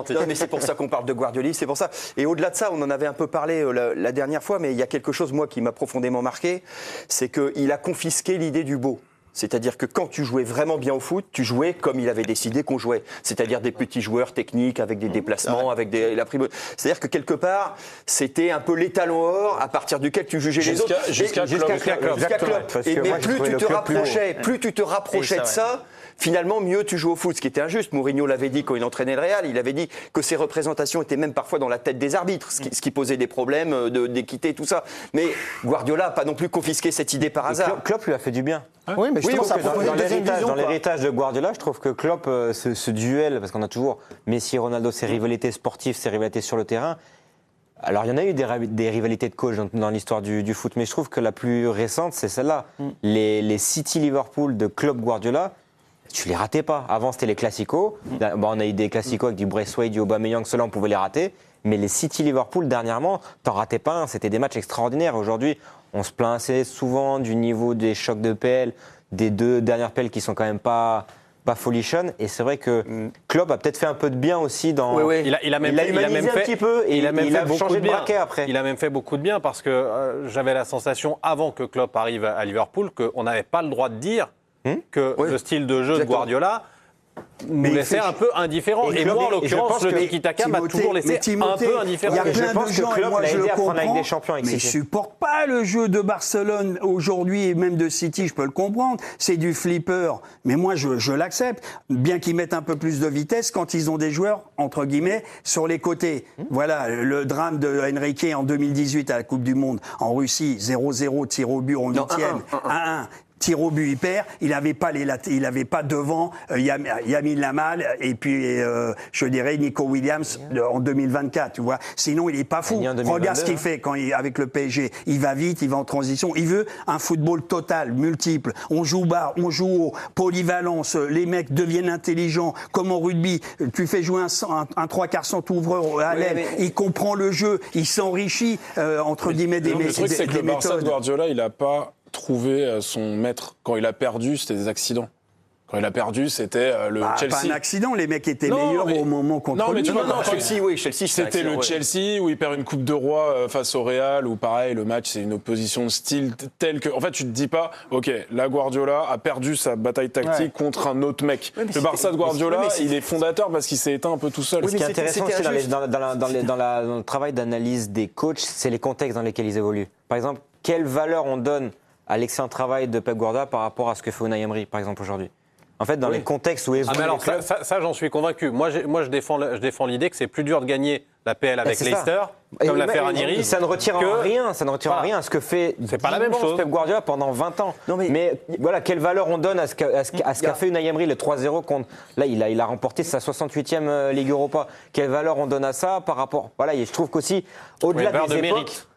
ça qu'on parle de Guardiola. C'est pour ça. Et au-delà de ça, on en avait un peu parlé la, la dernière fois, mais il y a quelque chose, moi, qui m'a profondément marqué, c'est qu'il a confisqué l'idée du beau. C'est-à-dire que quand tu jouais vraiment bien au foot, tu jouais comme il avait décidé qu'on jouait. C'est-à-dire des petits joueurs techniques, avec des déplacements, ouais. avec des, la prime. C'est-à-dire que quelque part, c'était un peu l'étalon or à partir duquel tu jugeais les autres. Jusqu'à Jusqu'à Klopp. Jusqu'à Klopp. Et mais plus tu te rapprochais, plus tu te rapprochais de ça, finalement, mieux tu joues au foot, ce qui était injuste. Mourinho l'avait dit quand il entraînait le Real, il avait dit que ses représentations étaient même parfois dans la tête des arbitres, ce qui, ce qui posait des problèmes de, d'équité, tout ça. Mais Guardiola n'a pas non plus confisqué cette idée par hasard. Klopp, Klopp lui a fait du bien. Hein oui, mais je oui, trouve que dans, dans, l'héritage, dans l'héritage de Guardiola, je trouve que Klopp, euh, ce, ce duel, parce qu'on a toujours Messi et Ronaldo, ces rivalités sportives, ces rivalités sur le terrain. Alors, il y en a eu des, des rivalités de coach dans, dans l'histoire du, du foot, mais je trouve que la plus récente, c'est celle-là. Mm. Les, les City-Liverpool de Klopp-Guardiola, tu les ratais pas. Avant, c'était les classicos. Bon, on a eu des classicos avec du Braithwaite, du Aubameyang, ceux-là, on pouvait les rater. Mais les City-Liverpool, dernièrement, t'en ratais pas un. C'était des matchs extraordinaires. Aujourd'hui, on se plaint assez souvent du niveau des chocs de P L, des deux dernières P L qui sont quand même pas, pas folichonnes. Et c'est vrai que Klopp a peut-être fait un peu de bien aussi dans. Oui, oui. Il a, il a même, il a fait, humanisé il a même fait, un petit peu et il a, même il fait a changé de braquet après. Il a même fait beaucoup de bien parce que euh, j'avais la sensation, avant que Klopp arrive à Liverpool, qu'on n'avait pas le droit de dire hmm que oui. le style de jeu Exactement. de Guardiola nous laissait un peu indifférents. Et, et moi, en l'occurrence, le tiki-taka m'a toujours laissé Timothée, un peu indifférent. Il y a plein de gens, et moi je le comprends, mais je ne supporte pas le jeu de Barcelone aujourd'hui et même de City, je peux le comprendre. C'est du flipper, mais moi je, je l'accepte. Bien qu'ils mettent un peu plus de vitesse quand ils ont des joueurs, entre guillemets, sur les côtés. Mmh. Voilà, le drame de Enrique en deux mille dix-huit à la Coupe du Monde en Russie, zéro zéro, tir au but en huitième, un un. Tir au but, il perd. Il n'avait pas les, il avait pas devant euh, Yamin Lamal et puis euh, je dirais Nico Williams de, en deux mille vingt-quatre. Tu vois. Sinon, il est pas fou. Regarde ce qu'il fait quand il avec le P S G. Il va vite, il va en transition. Il veut un football total, multiple. On joue bas, on joue haut, polyvalence. Les mecs deviennent intelligents. Comme au rugby, tu fais jouer un, un, un trois quarts centre ouvreur à l'aile. Oui, mais... Il comprend le jeu. Il s'enrichit euh, entre guillemets des, non, mé- le truc, des, c'est que des le méthodes. Barça de Guardiola, il a pas trouvé son maître. Quand il a perdu, c'était des accidents. Quand il a perdu, c'était le bah, Chelsea. Pas un accident, les mecs étaient non, meilleurs mais... au moment contre non, mais tu lui. vois, non, non, Chelsea, oui, Chelsea, c'était le ouais. Chelsea où il perd une Coupe de Roi face au Real, où pareil, le match, c'est une opposition de style telle que, en fait, tu te dis pas, ok, la Guardiola a perdu sa bataille tactique ouais. contre un autre mec. Oui, le Barça de Guardiola, il est fondateur parce qu'il s'est éteint un peu tout seul. Oui, Ce qui est intéressant aussi dans, les, dans, dans, la, dans, les, dans, la, dans le travail d'analyse des coachs, c'est les contextes dans lesquels ils évoluent. Par exemple, quelle valeur on donne à l'excellent travail de Pep Guardiola par rapport à ce que fait Unai Emery, par exemple, aujourd'hui. En fait, dans oui. les contextes où évoluent ah, mais alors, ça, ça, ça, j'en suis convaincu. Moi, moi je, défends, je défends l'idée que c'est plus dur de gagner la P L avec ben, Leicester, ça. comme l'a fait Ranieri. Ça ne retire que... en rien, ça ne retire voilà. en rien ce que fait c'est pas la même chose. Pep Guardiola pendant vingt ans. Non, mais... mais voilà, quelle valeur on donne à ce qu'a, à ce qu'a, à ce qu'a fait Unai Emery, le trois zéro contre... Là, il a, il a remporté sa soixante-huitième Ligue Europa. Quelle valeur on donne à ça par rapport... Voilà, et je trouve qu'aussi, au-delà oui, des de époques... mérite.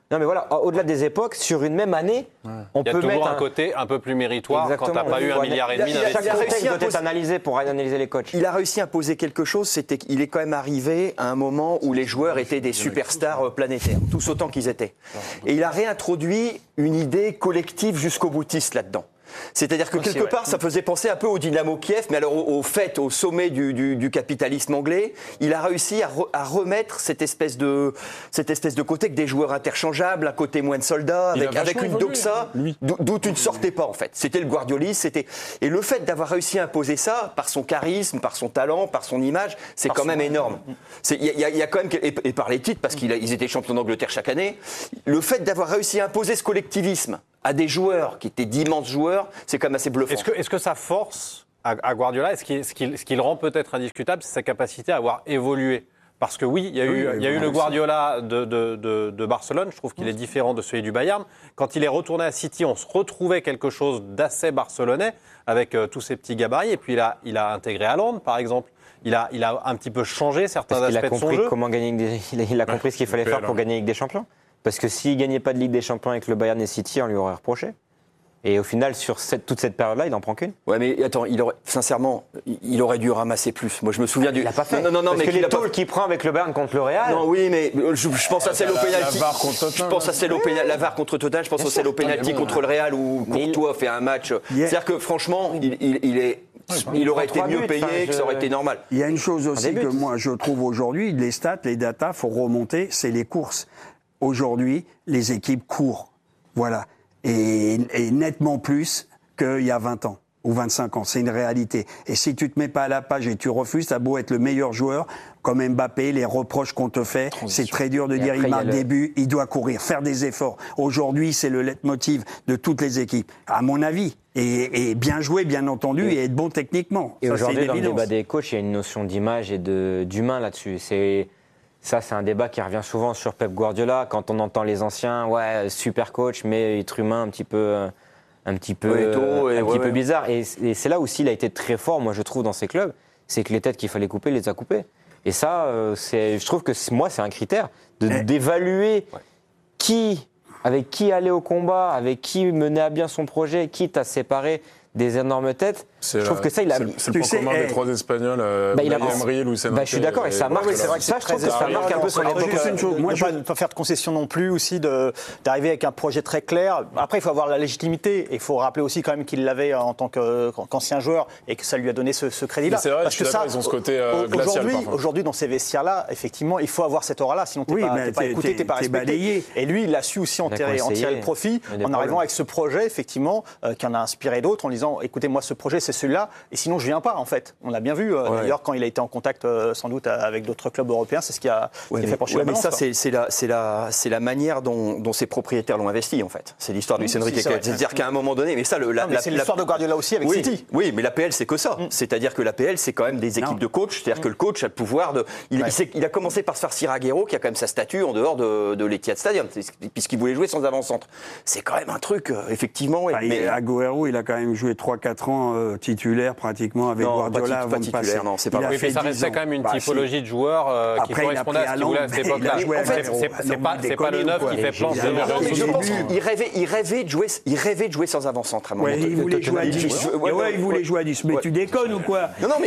Non mais voilà, au-delà des époques, sur une même année, ouais. on peut mettre... Il y a toujours un, un côté un peu plus méritoire. Exactement. Quand tu n'as pas eu un milliard et demi d'investissement. Chaque contexte doit être analysé pour analyser les coachs. Il a réussi à imposer quelque chose, c'était qu'il est quand même arrivé à un moment où les joueurs étaient des superstars planétaires, tous autant qu'ils étaient. Et il a réintroduit une idée collective jusqu'au boutiste là-dedans. C'est-à-dire que quelque part, ça faisait penser un peu au Dynamo Kiev, mais alors au, au fait, au sommet du, du, du capitalisme anglais, il a réussi à, re, à remettre cette espèce de cette espèce de côté avec des joueurs interchangeables, un côté moins de soldats, avec, avec une doxa d'où tu ne sortais pas en fait. C'était le guardiolisme, c'était et le fait d'avoir réussi à imposer ça par son charisme, par son talent, par son image, c'est quand même énorme. Il y, y, y a quand même et, et par les titres parce qu'ils étaient champions d'Angleterre chaque année, le fait d'avoir réussi à imposer ce collectivisme à des joueurs qui étaient d'immenses joueurs, c'est quand même assez bluffant. Est-ce que, est-ce que ça force à, à Guardiola, est-ce qu'il, ce, qu'il, ce qu'il rend peut-être indiscutable, c'est sa capacité à avoir évolué? Parce que oui, il y a eu, oui, il y a eu le Guardiola de, de, de, de Barcelone, je trouve qu'il est différent de celui du Bayern. Quand il est retourné à City, on se retrouvait quelque chose d'assez barcelonais, avec euh, tous ces petits gabarits, et puis il a, il a intégré Haaland, par exemple. Il a, il a un petit peu changé certains Parce aspects qu'il a de son compris jeu. Comment gagner des, il, a, il a compris ce qu'il fallait faire pour gagner avec des champions. Parce que s'il ne gagnait pas de Ligue des Champions avec le Bayern et City, on lui aurait reproché. Et au final, sur cette, toute cette période-là, il n'en prend qu'une. Ouais, mais attends, il aurait, sincèrement, il aurait dû ramasser plus. Moi, je me souviens ah, du. Il l'a pas fait. Non, non, non, Parce mais que les tôles pas... qu'il prend avec le Bayern contre le Real. Non, oui, mais je, je pense à celle au pénalty. La V A R contre Tottenham. Je pense à celle au pénalty. La V A R contre Tottenham. Je pense à celle au pénalty contre le Real où Courtois fait un match. Yeah. C'est-à-dire que franchement, il, il, il est. Il aurait été mieux payé, enfin, je... que ça aurait été normal. Il y a une chose aussi que moi je trouve aujourd'hui, les stats, les datas, faut remonter, c'est les courses. Aujourd'hui, les équipes courent, voilà, et, et nettement plus qu'il y a vingt ans ou vingt-cinq ans, c'est une réalité. Et si tu te mets pas à la page et tu refuses, t'as beau être le meilleur joueur, comme Mbappé, les reproches qu'on te fait, Transition. C'est très dur de et dire il marque des buts, il doit courir, faire des efforts. Aujourd'hui, c'est le leitmotiv de toutes les équipes, à mon avis. Et, et bien jouer, bien entendu, et, et être bon techniquement. Et ça, aujourd'hui, dans le débat des coachs, il y a une notion d'image et de, d'humain là-dessus. C'est, ça, c'est un débat qui revient souvent sur Pep Guardiola. Quand on entend les anciens, ouais, super coach, mais être humain un petit peu, un petit peu, ouais, tôt, et un ouais, petit ouais. peu bizarre. Et, et c'est là aussi, il a été très fort, moi, je trouve, dans ces clubs. C'est que les têtes qu'il fallait couper, il les a coupées. Et ça, euh, c'est, je trouve que c'est, moi, c'est un critère de, eh. d'évaluer ouais. qui... avec qui aller au combat, avec qui mener à bien son projet, quitte à séparer des énormes têtes. C'est je trouve la, que ça, il a. C'est, c'est le point commun des trois Espagnols, euh, bah, Emery, Luis Enrique. Bah, je suis d'accord, et ça marque. Oui, c'est vrai que ça, je trouve que ça marque un peu sur l'époque. Moi, je ne veux pas faire de concession non plus aussi de d'arriver avec un projet très clair. Après, il faut avoir la légitimité. Et il faut rappeler aussi quand même qu'il l'avait en tant que, qu'ancien joueur et que ça lui a donné ce, ce crédit-là. C'est vrai, parce que ça, ils ont ce côté euh, glacial. Aujourd'hui, aujourd'hui, dans ces vestiaires-là, effectivement, il faut avoir cette aura-là. Sinon, t'es oui, pas, t'es pas écouté, t'es pas respecté. Et lui, il a su aussi en tirer le profit en arrivant avec ce projet, effectivement, qui en a inspiré d'autres, en disant, écoutez, moi, ce projet, c'est celui-là. Et sinon, je viens pas, en fait. On l'a bien vu. Euh, ouais. D'ailleurs, quand il a été en contact, euh, sans doute, avec d'autres clubs européens, c'est ce qui a, ouais, qui a fait pencher ouais, la balance. Mais ça, c'est, c'est, la, c'est, la, c'est la manière dont, dont ses propriétaires l'ont investi, en fait. C'est l'histoire de Luis Enrique. C'est c'est-à-dire qu'à un moment donné, mais ça, le, la, non, mais la, c'est l'histoire la, de Guardiola aussi avec oui, City. Oui, mais l'A P L, c'est que ça. Mm. C'est-à-dire que l'A P L, c'est quand même des équipes non. de coach. C'est-à-dire mm. que le coach a le pouvoir de. Il, ouais. il, il a commencé par se faire Sir Aguero, qui a quand même sa statue en dehors de, de l'Etihad Stadium, puisqu'il voulait jouer sans avant-centre. C'est quand même un truc, euh, effectivement. Bah, mais Aguero, il a quand même joué trois quatre ans euh, titulaire pratiquement avec non, Guardiola. Pas, pas titulaire, non, c'est pas vrai. Oui, ça restait quand même une bah, typologie de joueur euh, qui correspondait à ce qu'il voulait à cette époque-là. En fait, c'est pas, c'est pas le neuf qui fait planche. Je pense qu'il rêvait, il rêvait de jouer, il rêvait de jouer sans avant-centre à un moment. Ouais, il voulait jouer à dix. Ouais, il voulait jouer à dix. Mais tu déconnes ou quoi? Non, non, mais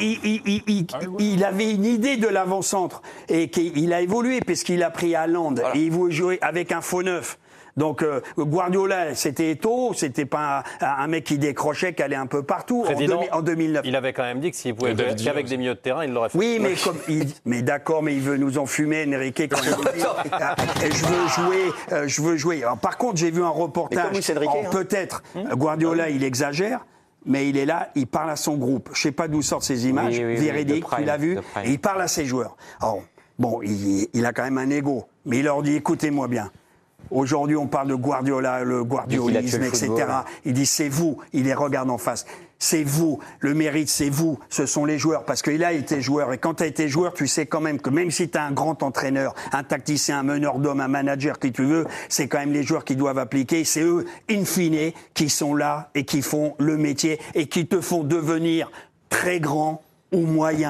il avait une idée de l'avant-centre et qu'il a évolué puisqu'il a pris Haaland et il voulait jouer avec un faux neuf. Donc euh, Guardiola, c'était Eto'o, c'était pas un, un mec qui décrochait, qui allait un peu partout en, demi, en deux mille neuf. Il avait quand même dit que s'il pouvait jouer qu'avec des milieux de terrain, il l'aurait fait. Oui, mais comme il, mais d'accord, mais il veut nous enfumer, Enrique. Quand il dit, ah, je veux jouer, euh, je veux jouer. Alors, par contre, j'ai vu un reportage. Enrique, oh, hein. Peut-être hum. Guardiola, il exagère. Mais il est là, il parle à son groupe. Je sais pas d'où sortent ces images. Oui, oui, véridiques, oui, tu l'as vu. Et il parle à ses joueurs. Alors, bon, il, il a quand même un ego. Mais il leur dit, écoutez-moi bien. Aujourd'hui, on parle de Guardiola, le guardiolisme, et cetera. Il dit, c'est vous. Il les regarde en face. C'est vous. Le mérite, c'est vous. Ce sont les joueurs. Parce qu'il a été joueur. Et quand tu as été joueur, tu sais quand même que même si tu as un grand entraîneur, un tacticien, un meneur d'hommes, un manager, qui tu veux, c'est quand même les joueurs qui doivent appliquer. C'est eux, in fine, qui sont là et qui font le métier et qui te font devenir très grand ou moyen.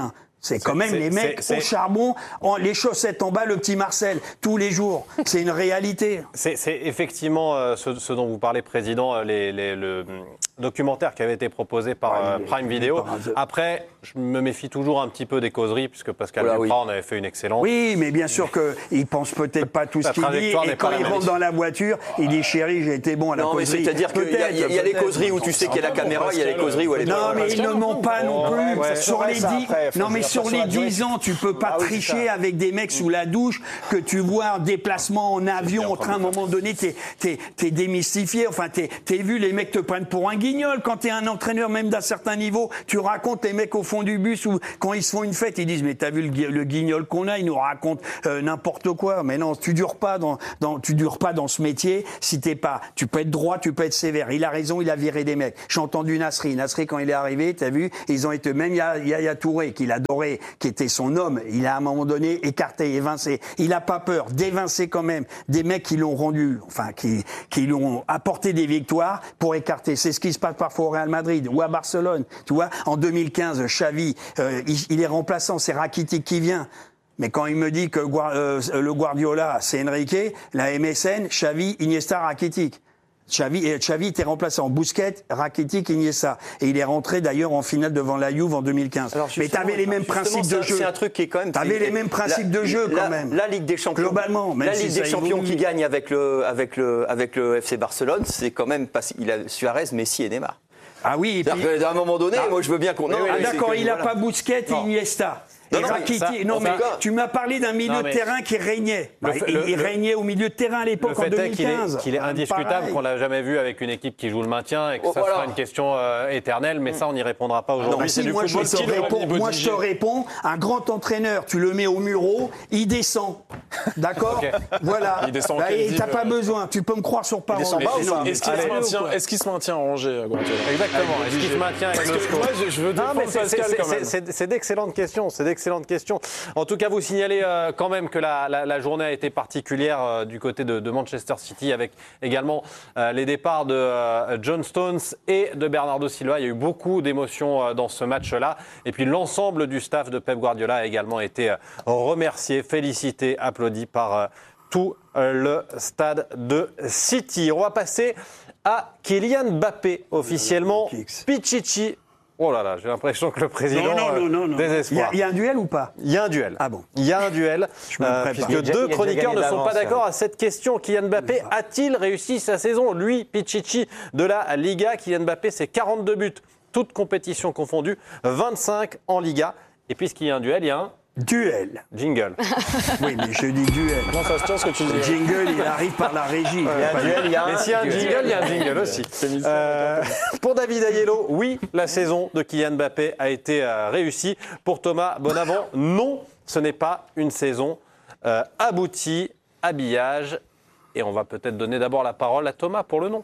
C'est quand même c'est, les mecs c'est, au c'est... charbon, en, les chaussettes en bas, le petit Marcel, tous les jours. C'est une réalité. C'est, c'est effectivement euh, ce, ce dont vous parlez, Président, les, les, le documentaire qui avait été proposé par Ouais, euh, il est- Prime il est Video. pas un- Après, je me méfie toujours un petit peu des causeries, puisque Pascal Voilà, Duprat oui. en avait fait une excellente. Oui, mais bien sûr qu'il pense peut-être pas tout ce La qu'il dit. trajectoire Et n'est quand pas la il même. rentre dans la voiture, il dit chérie, j'ai été bon à la Non, mais causerie. c'est-à-dire qu'il y a, il y a- il y a les Peut-être, causeries où tu sais qu'il y a la caméra, il y a les causeries où elle est Non, pas. mais ils ne ment pas non plus. ouais, sur ouais, les ça, dix, après, faut non, mais dire sur ça les sur la durée. dix ans, tu peux pas Ah oui, c'est tricher ça. avec des mecs sous la douche que tu vois en déplacement en avion. À un moment donné, t'es, t'es, t'es démystifié. Enfin, t'es, t'es vu, les mecs te prennent pour un guignol. Quand t'es un entraîneur, même d'un certain niveau, tu racontes les mecs au fond du bus où, quand ils se font une fête, ils disent, mais t'as vu le, gui- le guignol qu'on a? Ils nous racontent euh, n'importe quoi. Mais non, tu dures pas dans, dans, tu dures pas dans ce métier si t'es pas, tu peux être droit, tu peux être sévère. Il a raison, il a viré des mecs. J'ai entendu Nasri. Nasri, quand il est arrivé, t'as vu, ils ont été, même Yaya Yaya Touré, qu'il adorait, qui était son homme, il a à un moment donné écarté, évincé. Il a pas peur d'évincer quand même des mecs qui l'ont rendu, enfin, qui, qui lui ont apporté des victoires pour écarter. C'est ce qui se passe parfois au Real Madrid ou à Barcelone. Tu vois, en deux mille quinze, Xavi, euh, il, il est remplaçant, c'est Rakitic qui vient. Mais quand il me dit que Guar- euh, le Guardiola, c'est Enrique, la M S N, Xavi, Iniesta, Rakitic. Xavi, et Xavi était remplacé en Busquets, Rakitic, Iniesta. Et il est rentré d'ailleurs en finale devant la Juve en deux mille quinze. Alors, Mais justement, t'avais les mêmes justement, principes c'est de un- jeu. C'est un truc qui est quand même. T'avais les mêmes principes la- de jeu, la- quand même. La Ligue des Champions. Globalement, même la si Ligue ça des Champions évolue. qui gagne avec le, avec le, avec le F C Barcelone, c'est quand même pas. Il a Suarez, Messi et Neymar. Ah oui, et puis... C'est-à-dire qu'à un moment donné, Ah. moi je veux bien qu'on. Non, Ah, mais c'est d'accord, que, il n'a voilà. pas Busquets et Iniesta. Non, Et non, mais Rakitic, ça, non mais enfin, tu m'as parlé d'un milieu non, de mais- terrain qui régnait. Le Bah, fait- il, le- il le- régnait au milieu de terrain à Le l'époque en fait est qu'il est, deux mille quinze. qu'il est indiscutable Pareil. qu'on l'a jamais vu avec une équipe qui joue le maintien et que Oh, ça voilà. sera une question euh, éternelle, mais ça on n'y répondra pas Non, aujourd'hui. mais c'est si, du moi, je football. te Qui réponds, niveau moi je te Didier réponds, un grand entraîneur, tu le mets au Muro, il descend. D'accord Ok. Voilà. Il descend en Bah, quelle et div, t'as pas euh, besoin, tu peux me croire sur parole. descend bas ou Mais pas non, mais Est-ce qu'il se allez, maintient, ou quoi est-ce qu'il se maintient à Angers, Guardiola? Exactement. Avec Est-ce qu'il se Didier. maintient avec Parce le que score moi, je, je veux Non, mais défendre c'est, Pascal c'est- quand c'est- même. c'est- c'est d'excellentes questions. C'est d'excellentes questions. En tout cas, vous signalez euh, quand même que la, la- la journée a été particulière euh, du côté de, de Manchester City, avec également euh, les départs de euh, John Stones et de Bernardo Silva. Il y a eu beaucoup d'émotions euh, dans ce match-là. Et puis l'ensemble du staff de Pep Guardiola a également été euh, remercié, félicité, applaudi par euh, tout euh, le stade de City. On va passer à Kylian Mbappé, officiellement Pichichi. Oh là là, j'ai l'impression que le président Non, non, non, non, non. Il y, désespoir. a, il y a un duel ou pas? Il y a un duel. Ah bon. Il y a un duel, Je me euh, prépare. puisque Il a déjà- deux il a déjà chroniqueurs ne gagné sont pas d'avance, d'accord ouais. à cette question. Kylian Mbappé a-t-il réussi sa saison? Lui, Pichichi de la Liga. Kylian Mbappé, c'est quarante-deux buts, toutes compétitions confondues, vingt-cinq en Liga. Et puisqu'il y a un duel, il y a un Duel. jingle. Oui, mais je dis duel. Comment ça se tient ce que tu Le dis? jingle, il arrive par la régie. Il y a un duel, il y a un Mais s'il y a un duel. jingle, il y a un jingle aussi. Euh, pour David Ayello, oui, la saison de Kylian Mbappé a été euh, réussie. Pour Thomas Bonavent, non, ce n'est pas une saison euh, aboutie. Habillage. Et on va peut-être donner d'abord la parole à Thomas pour le non.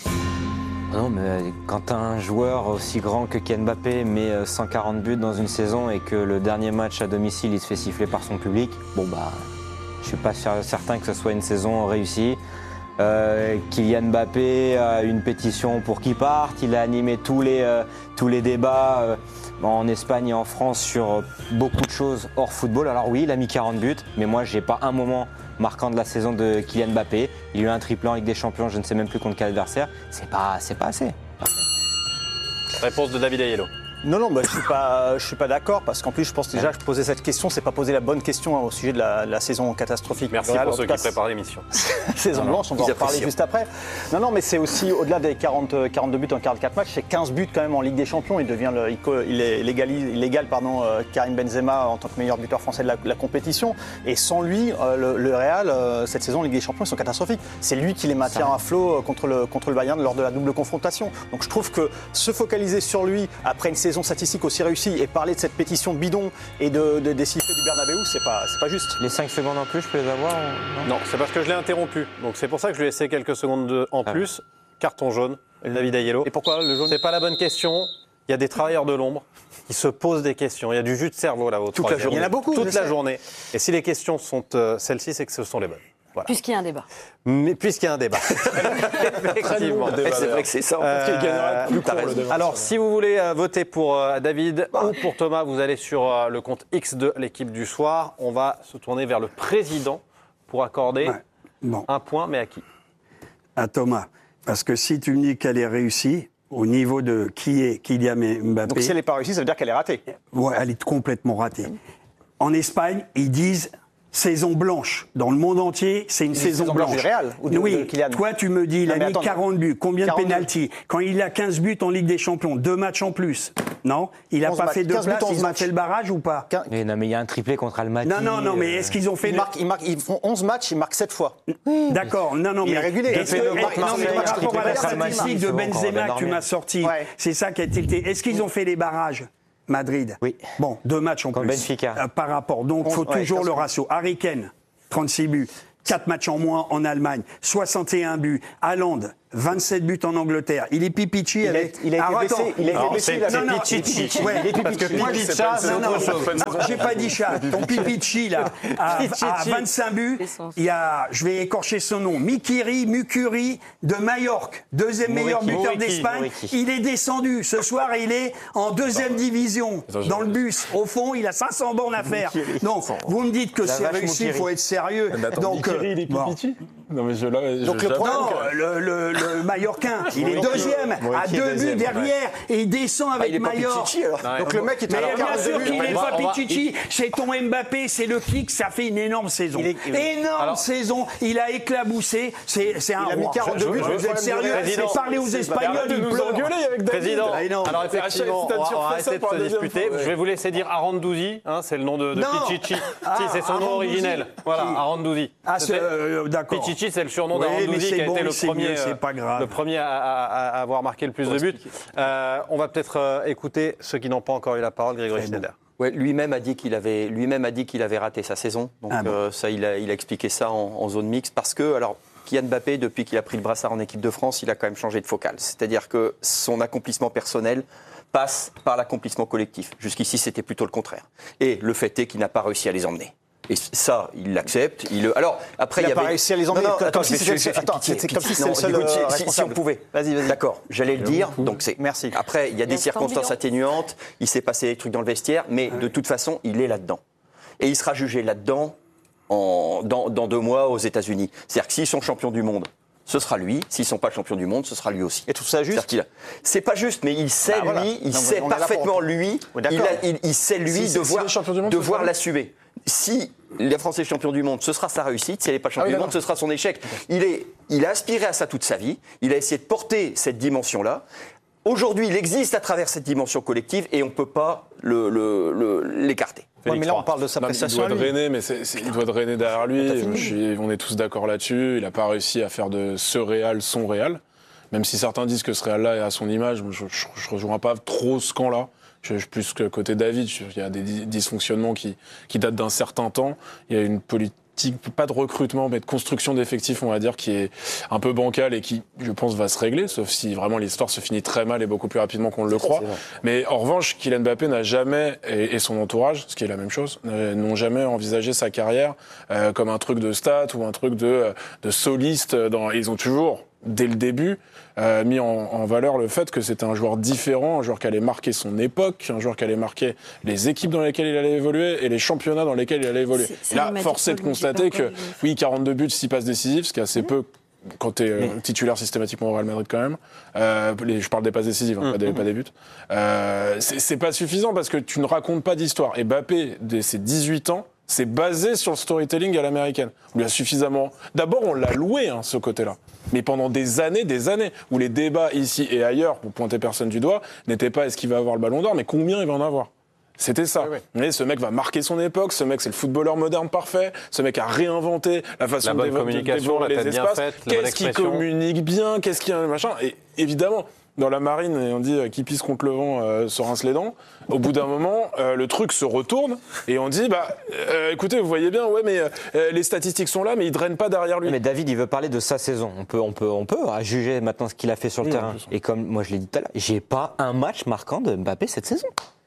Non, mais quand un joueur aussi grand que Kylian Mbappé met euh, cent quarante buts dans une saison et que le dernier match à domicile, il se fait siffler par son public, bon bah, je suis pas sûr- certain que ce soit une saison réussie. Euh, Kylian Mbappé a une pétition pour qu'il parte. Il a animé tous les, euh, tous les débats euh, en Espagne et en France sur euh, beaucoup de choses hors football. Alors oui, il a mis quarante buts, mais moi, j'ai pas un moment marquant de la saison de Kylian Mbappé. Il y a eu un triplé en Ligue des Champions, je ne sais même plus contre quel adversaire. C'est pas, c'est pas assez. Réponse de David Ayello. Non, non, bah, je ne suis pas, je suis pas d'accord, parce qu'en plus, je pense déjà que poser cette question, c'est pas poser la bonne question hein, au sujet de la, la saison catastrophique. Merci Real, pour en ceux tout cas, qui préparent l'émission. saison blanche, on va en ils reparler apprécient. juste après. Non, non, mais c'est aussi, au-delà des quarante, quarante-deux buts en quarante-quatre matchs, c'est quinze buts quand même en Ligue des Champions. Il devient le, il, co- il est légalise, il égale pardon, euh, Karim Benzema en tant que meilleur buteur français de la, la compétition. Et sans lui, euh, le, le Real, euh, cette saison en Ligue des Champions, ils sont catastrophiques. C'est lui qui les maintient à flot euh, contre le, contre le Bayern lors de la double confrontation. Donc je trouve que se focaliser sur lui après une saison statistique aussi réussie et parler de cette pétition bidon et de, de, des sifflets du Bernabeu, c'est pas, c'est pas juste. Les cinq secondes en plus, je peux les avoir ou- non Non, c'est parce que je l'ai interrompu. Donc c'est pour ça que je lui ai laissé quelques secondes de- en Ah. plus. Carton jaune, David Ayello. Et pourquoi le jaune? C'est pas la bonne question. Il y a des travailleurs de l'ombre qui se posent des questions. Il y a du jus de cerveau là-haut. Toute la journée. Il y en a beaucoup, Toute je la sais. journée. Et si les questions sont euh, celles-ci, c'est que ce sont les bonnes. Voilà. Puisqu'il y a un débat. Mais puisqu'il y a un débat. Effectivement. Et c'est vrai que c'est ça. en fait. Euh, qu'il gagnerait plus t'as court, le raison. débat. Alors, si vous voulez euh, voter pour euh, David ou pour Thomas, vous allez sur euh, le compte X de l'équipe du soir. On va se tourner vers le président pour accorder Ouais. Bon, un point, mais à qui? à Thomas. Parce que si tu me dis qu'elle est réussie, au niveau de qui est Kylian Mbappé, Donc si elle n'est pas réussie, ça veut dire qu'elle est ratée. ouais, elle est complètement ratée. En Espagne, ils disent saison blanche. Dans le monde entier, c'est une saison, saison blanche du Real ou de- oui, de Kylian. toi tu me dis, il Non, a mais mis attends, quarante buts. Combien de quarante-deux. pénaltys? Quand il a quinze buts en Ligue des Champions, deux matchs en plus. Non, il n'a onze pas matchs, fait deux quinze buts, places, onze ils ont matchs. fait le barrage ou pas? Quin- Mais non, mais il y a un triplé contre Almaty. Non, non, non, mais euh, est-ce qu'ils ont fait Ils, le... marquent, ils, marquent, ils font onze matchs, ils marquent sept fois. D'accord, non, non, Il mais est régulier. est-ce Il que- fait le eh, marque non, mais Marseille, par marque rapport à la triplé contre Almaty, statistique de c'est bon, quand on Benzema va que tu dormir. m'as sorti, Ouais. c'est ça qui a été. Est-ce qu'ils ont fait les barrages? Madrid. Oui. Bon, deux matchs en Contre plus. Benfica. Euh, par rapport. Donc, il faut ouais, toujours quinze le points. ratio. Harry Kane, trente-six buts. quatre matchs en moins en Allemagne. soixante et un buts. Haaland, vingt-sept buts en Angleterre. Il est Pipichi Il a, avec... il a été Alors, blessé. attends. Il a été Non, blessé. c'est- il a c'est fait- non, Pichichi. Ouais, Parce que moi, Pichichi, non, c'est non, autre chose. non, j'ai pas dit chat. Ton Pipichi, là, à, à vingt-cinq buts, il y a, je vais écorcher son nom, Mikiri, Mukuri de Majorque, deuxième meilleur Moriqui. buteur Moriqui. d'Espagne. Moriqui. Il est descendu. Ce soir, il est en deuxième division, dans le bus. Au fond, il a cinq cents bornes à faire. Donc, vous me dites que La c'est vache réussi, il Mukiri. faut être sérieux. Mais attends, Donc, Mikiri, euh, il est bon. Pipichi Non, mais je l'ai. Donc je- le problème, Non, que- le, le, le Mallorquin, il est Moriqui. deuxième, à Moriqui est deux deuxième, buts derrière, et il descend Ah, avec il est pas Mallorca. Pichichi alors. Donc le mec, il est Mais à bien quarante-deux sûr buts. qu'il n'est On va- pas on va- Pichichi, c'est ton Mbappé, c'est le kick, ça fait une énorme saison. Il est- il est- Énorme Alors- saison, il a éclaboussé, c'est c'est un Il a mis roi. quarante-deux buts, Vous le êtes problème sérieux? du Président, Parlez aux c'est- Espagnols, arrête de ils nous pleurent. engueuler avec David. Président, Ah, non. alors À chaque effectivement, on stade va, sur on va ça arrêter de pour se la deuxième disputer. fois, ouais. Je vais vous laisser dire Arandouzi, hein, c'est le nom de, de Non. Pichichi. Ah, si, c'est son nom Arandouzi. originel. Voilà, Qui Arandouzi. Ah, c'est, C'était- euh, d'accord. Pichichi, c'est le surnom Oui, mais d'Arandouzi c'est qui a bon, été le c'est premier, mieux, c'est euh, pas grave. le premier à, à- à avoir marqué le plus de buts. Euh, on va peut-être euh, écouter ceux qui n'ont pas encore eu la parole, Grégory Très Schneider. Ouais, lui-même a dit qu'il avait, lui-même a dit qu'il avait raté sa saison. Donc Ah bon. euh, ça, il a, il a expliqué ça en, en zone mixte parce que, alors, Kylian Mbappé, depuis qu'il a pris le brassard en équipe de France, il a quand même changé de focale. C'est-à-dire que son accomplissement personnel passe par l'accomplissement collectif. Jusqu'ici, c'était plutôt le contraire. Et le fait est qu'il n'a pas réussi à les emmener. Et ça, il l'accepte. Il le... Alors, après, Il il y a pas avait... réussi à les emmener, Non, non, comme attends, si je vais- c'était le je vais seul- faire attends, pitié, c'est comme si pitié. c'était le Non, seul, écoute, euh, si- si- si responsable. on pouvait. Vas-y, vas-y. D'accord, j'allais le dire. Donc c'est. Merci. Après, il y a des L'instant circonstances bilan. atténuantes. Il s'est passé des trucs dans le vestiaire, mais de toute façon, il est là-dedans. Et il sera jugé là-dedans en, dans, dans deux mois aux États-Unis. C'est-à-dire que s'ils sont champions du monde, ce sera lui. S'ils sont pas champions du monde, ce sera lui aussi. Et tout ça juste C'est-à-dire qu'il a- C'est pas juste, mais il sait Bah, voilà. lui, il Non, sait on est là pour- parfaitement lui. Oui, il, d'accord. a- il- il sait lui Si- si- devoir, si les champions du monde, devoir ce sera- l'assumer. Si la France est champion du monde, ce sera sa réussite. Si elle n'est pas Ah champion oui, du monde, d'accord. ce sera son échec. Il, est, il a aspiré à ça toute sa vie. Il a essayé de porter cette dimension-là. Aujourd'hui, il existe à travers cette dimension collective et on ne peut pas le- le- le- l'écarter. Ouais, mais là, on parle de sa Non, mais il prestation. doit à lui. drainer, mais c'est- c'est- il doit drainer derrière lui. Je suis- on est tous d'accord là-dessus. Il n'a pas réussi à faire de ce Real son Real. Même si certains disent que ce Real-là est à son image, je ne rejoins pas trop ce camp-là. Je je suis plus que côté David. Je- Il y a des dis- dysfonctionnements qui, qui datent d'un certain temps. Il y a une politique, pas de recrutement, mais de construction d'effectifs, on va dire, qui est un peu bancale et qui, je pense, va se régler, sauf si vraiment l'histoire se finit très mal et beaucoup plus rapidement qu'on le croit. Mais en revanche, Kylian Mbappé n'a jamais, et, et son entourage, ce qui est la même chose, n'a- n'ont jamais envisagé sa carrière euh, comme un truc de stats ou un truc de, de soliste. Dans, ils ont toujours, dès le début, euh, mis en, en valeur le fait que c'était un joueur différent, un joueur qui allait marquer son époque, un joueur qui allait marquer les équipes dans lesquelles il allait évoluer et les championnats dans lesquels il allait évoluer. C'est- c'est Et là, Magic force est de Ball, mais j'ai constater pas que, encore vu. oui, quarante-deux buts, six passes décisives, ce qui est assez peu quand tu es titulaire systématiquement au Real Madrid quand même. Euh, les- je parle des passes décisives, hein, pas, des, pas des buts. Euh, c'est c'est pas suffisant parce que tu ne racontes pas d'histoire. Et Mbappé, dès ses dix-huit ans, c'est basé sur le storytelling à l'américaine. On lui a suffisamment... D'abord, on l'a loué, hein, ce côté-là. Mais pendant des années, des années, où les débats ici et ailleurs, pour pointer personne du doigt, n'étaient pas est-ce qu'il va avoir le ballon d'or, mais combien il va en avoir. C'était ça. Oui, oui. Mais ce mec va marquer son époque, ce mec c'est le footballeur moderne parfait, ce mec a réinventé la façon La bonne de dévo- de communication, dévorer la les tête bien espaces. faite, la bonne Qu'est-ce qui expression. communique bien, qu'est-ce qui a un machin. Et évidemment, dans la marine, on dit euh, qui pisse contre le vent euh, se rince les dents. Au bout d'un moment, euh, le truc se retourne et on dit bah euh, écoutez, vous voyez bien, ouais, mais euh, les statistiques sont là, mais ils drainent pas derrière lui. Mais David, il veut parler de sa saison. On peut, on peut, on peut à juger maintenant ce qu'il a fait sur le Oui, en terrain. plus. Et comme moi je l'ai dit tout à l'heure, j'ai pas un match marquant de Mbappé cette saison.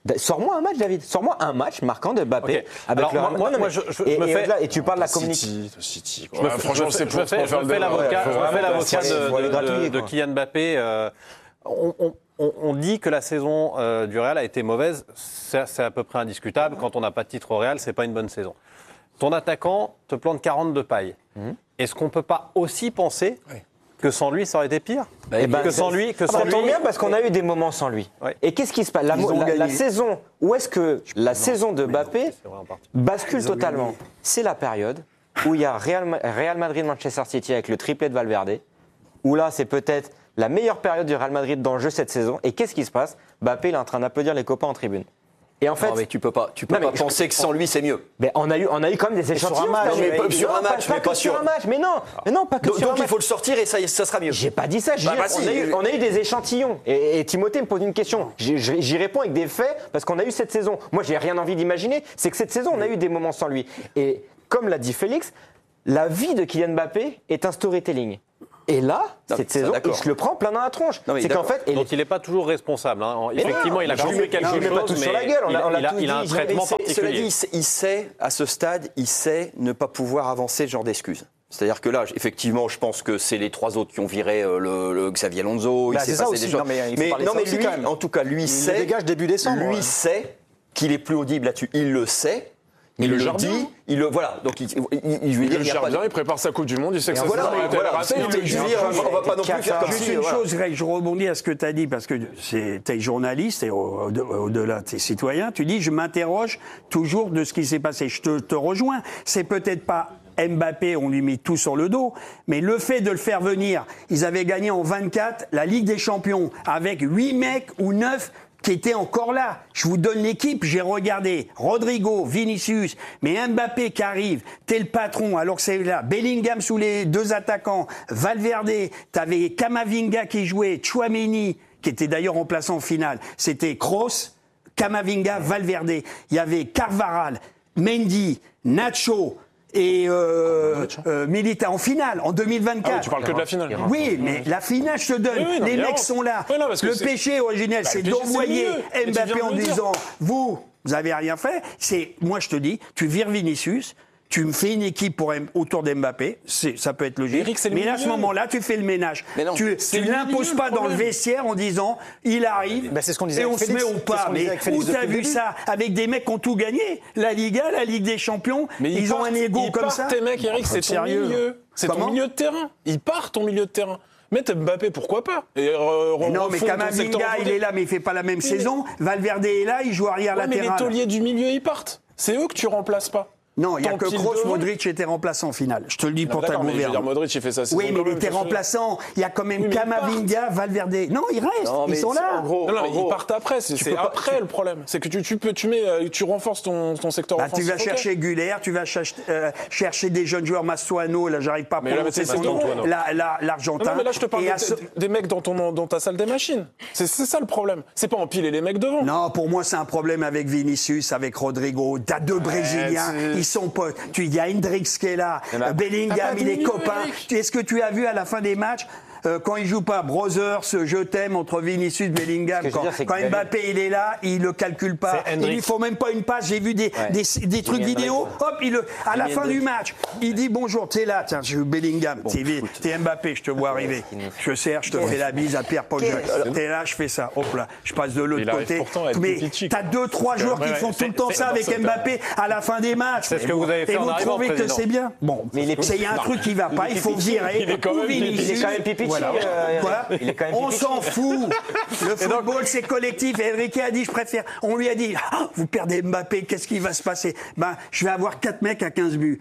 Sors-moi un match, David. Sors-moi un match marquant de Mbappé. Okay. Avec Alors, le moi, moi, non, moi je, je, et, je me et, fais... là, et tu parles de la communication. City, City. Je me, Franchement, je, c'est je pour, me fais, pour faire je le fais l'avocat, je me fais l'avocat de, gratuit, de, de, de Kylian Mbappé. Euh, on, on, on, on dit que la saison euh, du Real a été mauvaise. C'est, c'est à peu près indiscutable. Quand on n'a pas de titre au Real, c'est pas une bonne saison. Ton attaquant te plante quarante de paille. Mmh. Est-ce qu'on peut pas aussi penser oui. que sans lui, ça aurait été pire bah, et ben, que sans lui, que ah sans bah, lui. Tant bien parce qu'on a eu des moments sans lui. Ouais. Et qu'est-ce qui se passe? La, la, la saison, où est-ce que la non, saison de Mbappé bascule totalement? Gagné. C'est la période où il y a Real, Real Madrid-Manchester City avec le triplé de Valverde, où là, c'est peut-être la meilleure période du Real Madrid dans le jeu cette saison. Et qu'est-ce qui se passe? Mbappé, il est en train d'applaudir les copains en tribune. Et en fait, non, mais tu peux pas, tu peux non, pas penser je... que sans lui c'est mieux. Mais on a eu, on a eu quand même des échantillons. Sur un match, mais pas, sur non, un match, pas, mais pas, pas sur un match. Mais non, mais non, pas que donc, sur donc un match. Donc il faut le sortir et ça, ça sera mieux. J'ai pas dit ça. J'ai bah, dit, bah, on, si, a eu, on a eu des échantillons. Et, et Timothée me pose une question. J'y, j'y réponds avec des faits parce qu'on a eu cette saison. Moi, j'ai rien envie d'imaginer. C'est que cette saison, on a eu des moments sans lui. Et comme l'a dit Félix, la vie de Kylian Mbappé est un storytelling. Et là, non, cette saison, il se le prend plein dans la tronche. Non, c'est qu'en fait, et donc il n'est pas toujours responsable. Hein. Effectivement, non, il a construit quelque chose, pas tout mais sur la gueule. On a, on a il, a, il a un traitement particulier. Cela dit, il sait, à ce stade, il sait ne pas pouvoir avancer ce genre d'excuses. C'est-à-dire que là, effectivement, je pense que c'est les trois autres qui ont viré le, le Xavi Alonso. Bah, il s'est passé des choses. Non, mais, mais, non, mais lui, en tout cas, lui il sait. dégage début décembre. Lui ouais. sait qu'il est plus audible là-dessus. Il le sait. Mais il le, le gère dit, bien. il le voilà. Donc il, il, il, il, il il le gère bien, il prépare sa Coupe du Monde, il sait que ça voilà, sera voilà, raté. Non, mais je veux dire, on va pas non plus faire comme Juste si. une Voilà. chose, Greg, je rebondis à ce que tu as dit parce que tu es journaliste et au, au, au-delà de tes citoyens, tu dis je m'interroge toujours de ce qui s'est passé. Je te, te rejoins. C'est peut-être pas Mbappé, on lui met tout sur le dos, mais le fait de le faire venir, ils avaient gagné en vingt-quatre la Ligue des Champions avec huit mecs ou neuf qui étaient encore là. Je vous donne l'équipe, j'ai regardé Rodrigo, Vinicius, mais Mbappé qui arrive, t'es le patron, alors que c'est là, Bellingham sous les deux attaquants, Valverde, t'avais Camavinga qui jouait, Tchouaméni, qui était d'ailleurs remplaçant en finale, c'était Kroos, Camavinga, Valverde, il y avait Carvajal, Mendy, Nacho, et euh, euh, Milita en finale en deux mille vingt-quatre. Ah oui, tu parles que de la finale. Oui, mais la finale, je te donne. Oui, oui, non, les mecs sont là. Oui, non, le péché originel, bah, c'est d'envoyer Mbappé en disant vous, vous avez rien fait. C'est moi, je te dis, tu vires Vinicius. Tu me fais une équipe pour, autour d'Mbappé, c'est, ça peut être logique. Eric, mais là, à ce moment-là, tu fais le ménage. Mais non, tu ne l'imposes pas dans le vestiaire en disant il arrive ben c'est ce qu'on disait et on Félix, se met au pas. Mais où t'as vu ça avec des mecs qui ont tout gagné? La Liga, la Ligue des Champions, mais ils, ils partent, ont un ego ils comme partent, ça. Tes mecs, Eric, c'est ton sérieux. milieu. C'est ton milieu de terrain. Ils partent ton milieu de terrain. Mettre Mbappé, pourquoi pas et euh, mais Non, mais Camavinga, il est là, mais il fait pas la même oui, saison. Mais... Valverde est là, il joue arrière ouais, latéral. Mais les tauliers du milieu, ils partent. C'est eux que tu remplaces pas. Non, il n'y a que Kroos, Modric était remplaçant en finale. Je te le dis non, pour ta gouverne. Modric, il fait ça. Oui, mais il était remplaçant. Il y a quand même oui, Camavinga, Valverde. Non, ils restent. Non, ils sont là. En gros, non, non, en gros, ils partent après. C'est, c'est après pas... le problème. C'est que tu, tu peux, tu mets, tu renforces ton, ton secteur bah, offensif. Tu vas chercher okay. Güler, tu vas chercher, euh, chercher des jeunes joueurs. Mastroano, là, j'arrive pas à mais prononcer son nom. La, la, L'Argentin. Non, mais là, je te parle de, ce... des mecs dans, ton, dans ta salle des machines. C'est, c'est ça le problème. C'est pas empiler les mecs devant. Non, pour moi, c'est un problème avec Vinicius, avec Rodrigo. T'as deux Brésiliens. Ils sont potes. Il y a Hendrix qui est là, bah, Bellingham, il est copain. Est-ce que tu as vu à la fin des matchs euh, quand il joue pas Brothers, je t'aime entre Vinicius, Bellingham, quand, dire, quand Mbappé il est là, il le calcule pas. Il lui faut même pas une passe. J'ai vu des, ouais. des, des trucs vidéo. Hop, il le, à la fin du match, il dit bonjour, t'es là, tiens, je suis Bellingham, bon, t'es, t'es Mbappé, je te vois arriver. Je serre, je te fais la bise à Pierre-Paul Jacques. T'es là, je fais ça. Hop là, je passe de l'autre côté. Mais t'as deux, trois joueurs qui font tout le temps ça avec Mbappé à la fin des matchs. C'est ce que vous avez fait en arrivant, trouvez que c'est bien. Bon, mais il y a un truc qui va pas, il faut virer. Il est quand même pipi. Voilà. Euh, voilà. Il est quand même on s'en fout. Le football, donc... c'est collectif. Et Enrique a dit, je préfère. On lui a dit, ah, vous perdez Mbappé, qu'est-ce qui va se passer? Ben, je vais avoir quatre mecs à quinze buts.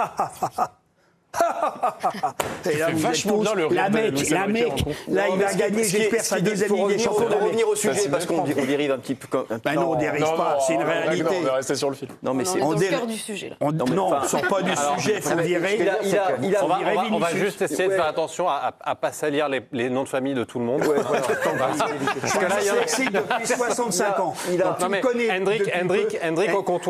Et là, vachement bien le la mec, la mec, là, il va gagner, j'espère, sa deuxième Ligue des Champions. Pour revenir au sujet, parce qu'on dérive un petit peu. Ben non, on dérive pas, c'est une réalité. On va rester sur le fil. Non, mais c'est dans le cœur du sujet. Non, on ne sort pas du sujet, il faut virer. On va juste essayer de faire attention à ne pas salir les noms de famille de tout le monde. Parce que là, il y a depuis soixante-cinq ans. Non, mais Hendrick au comptoir.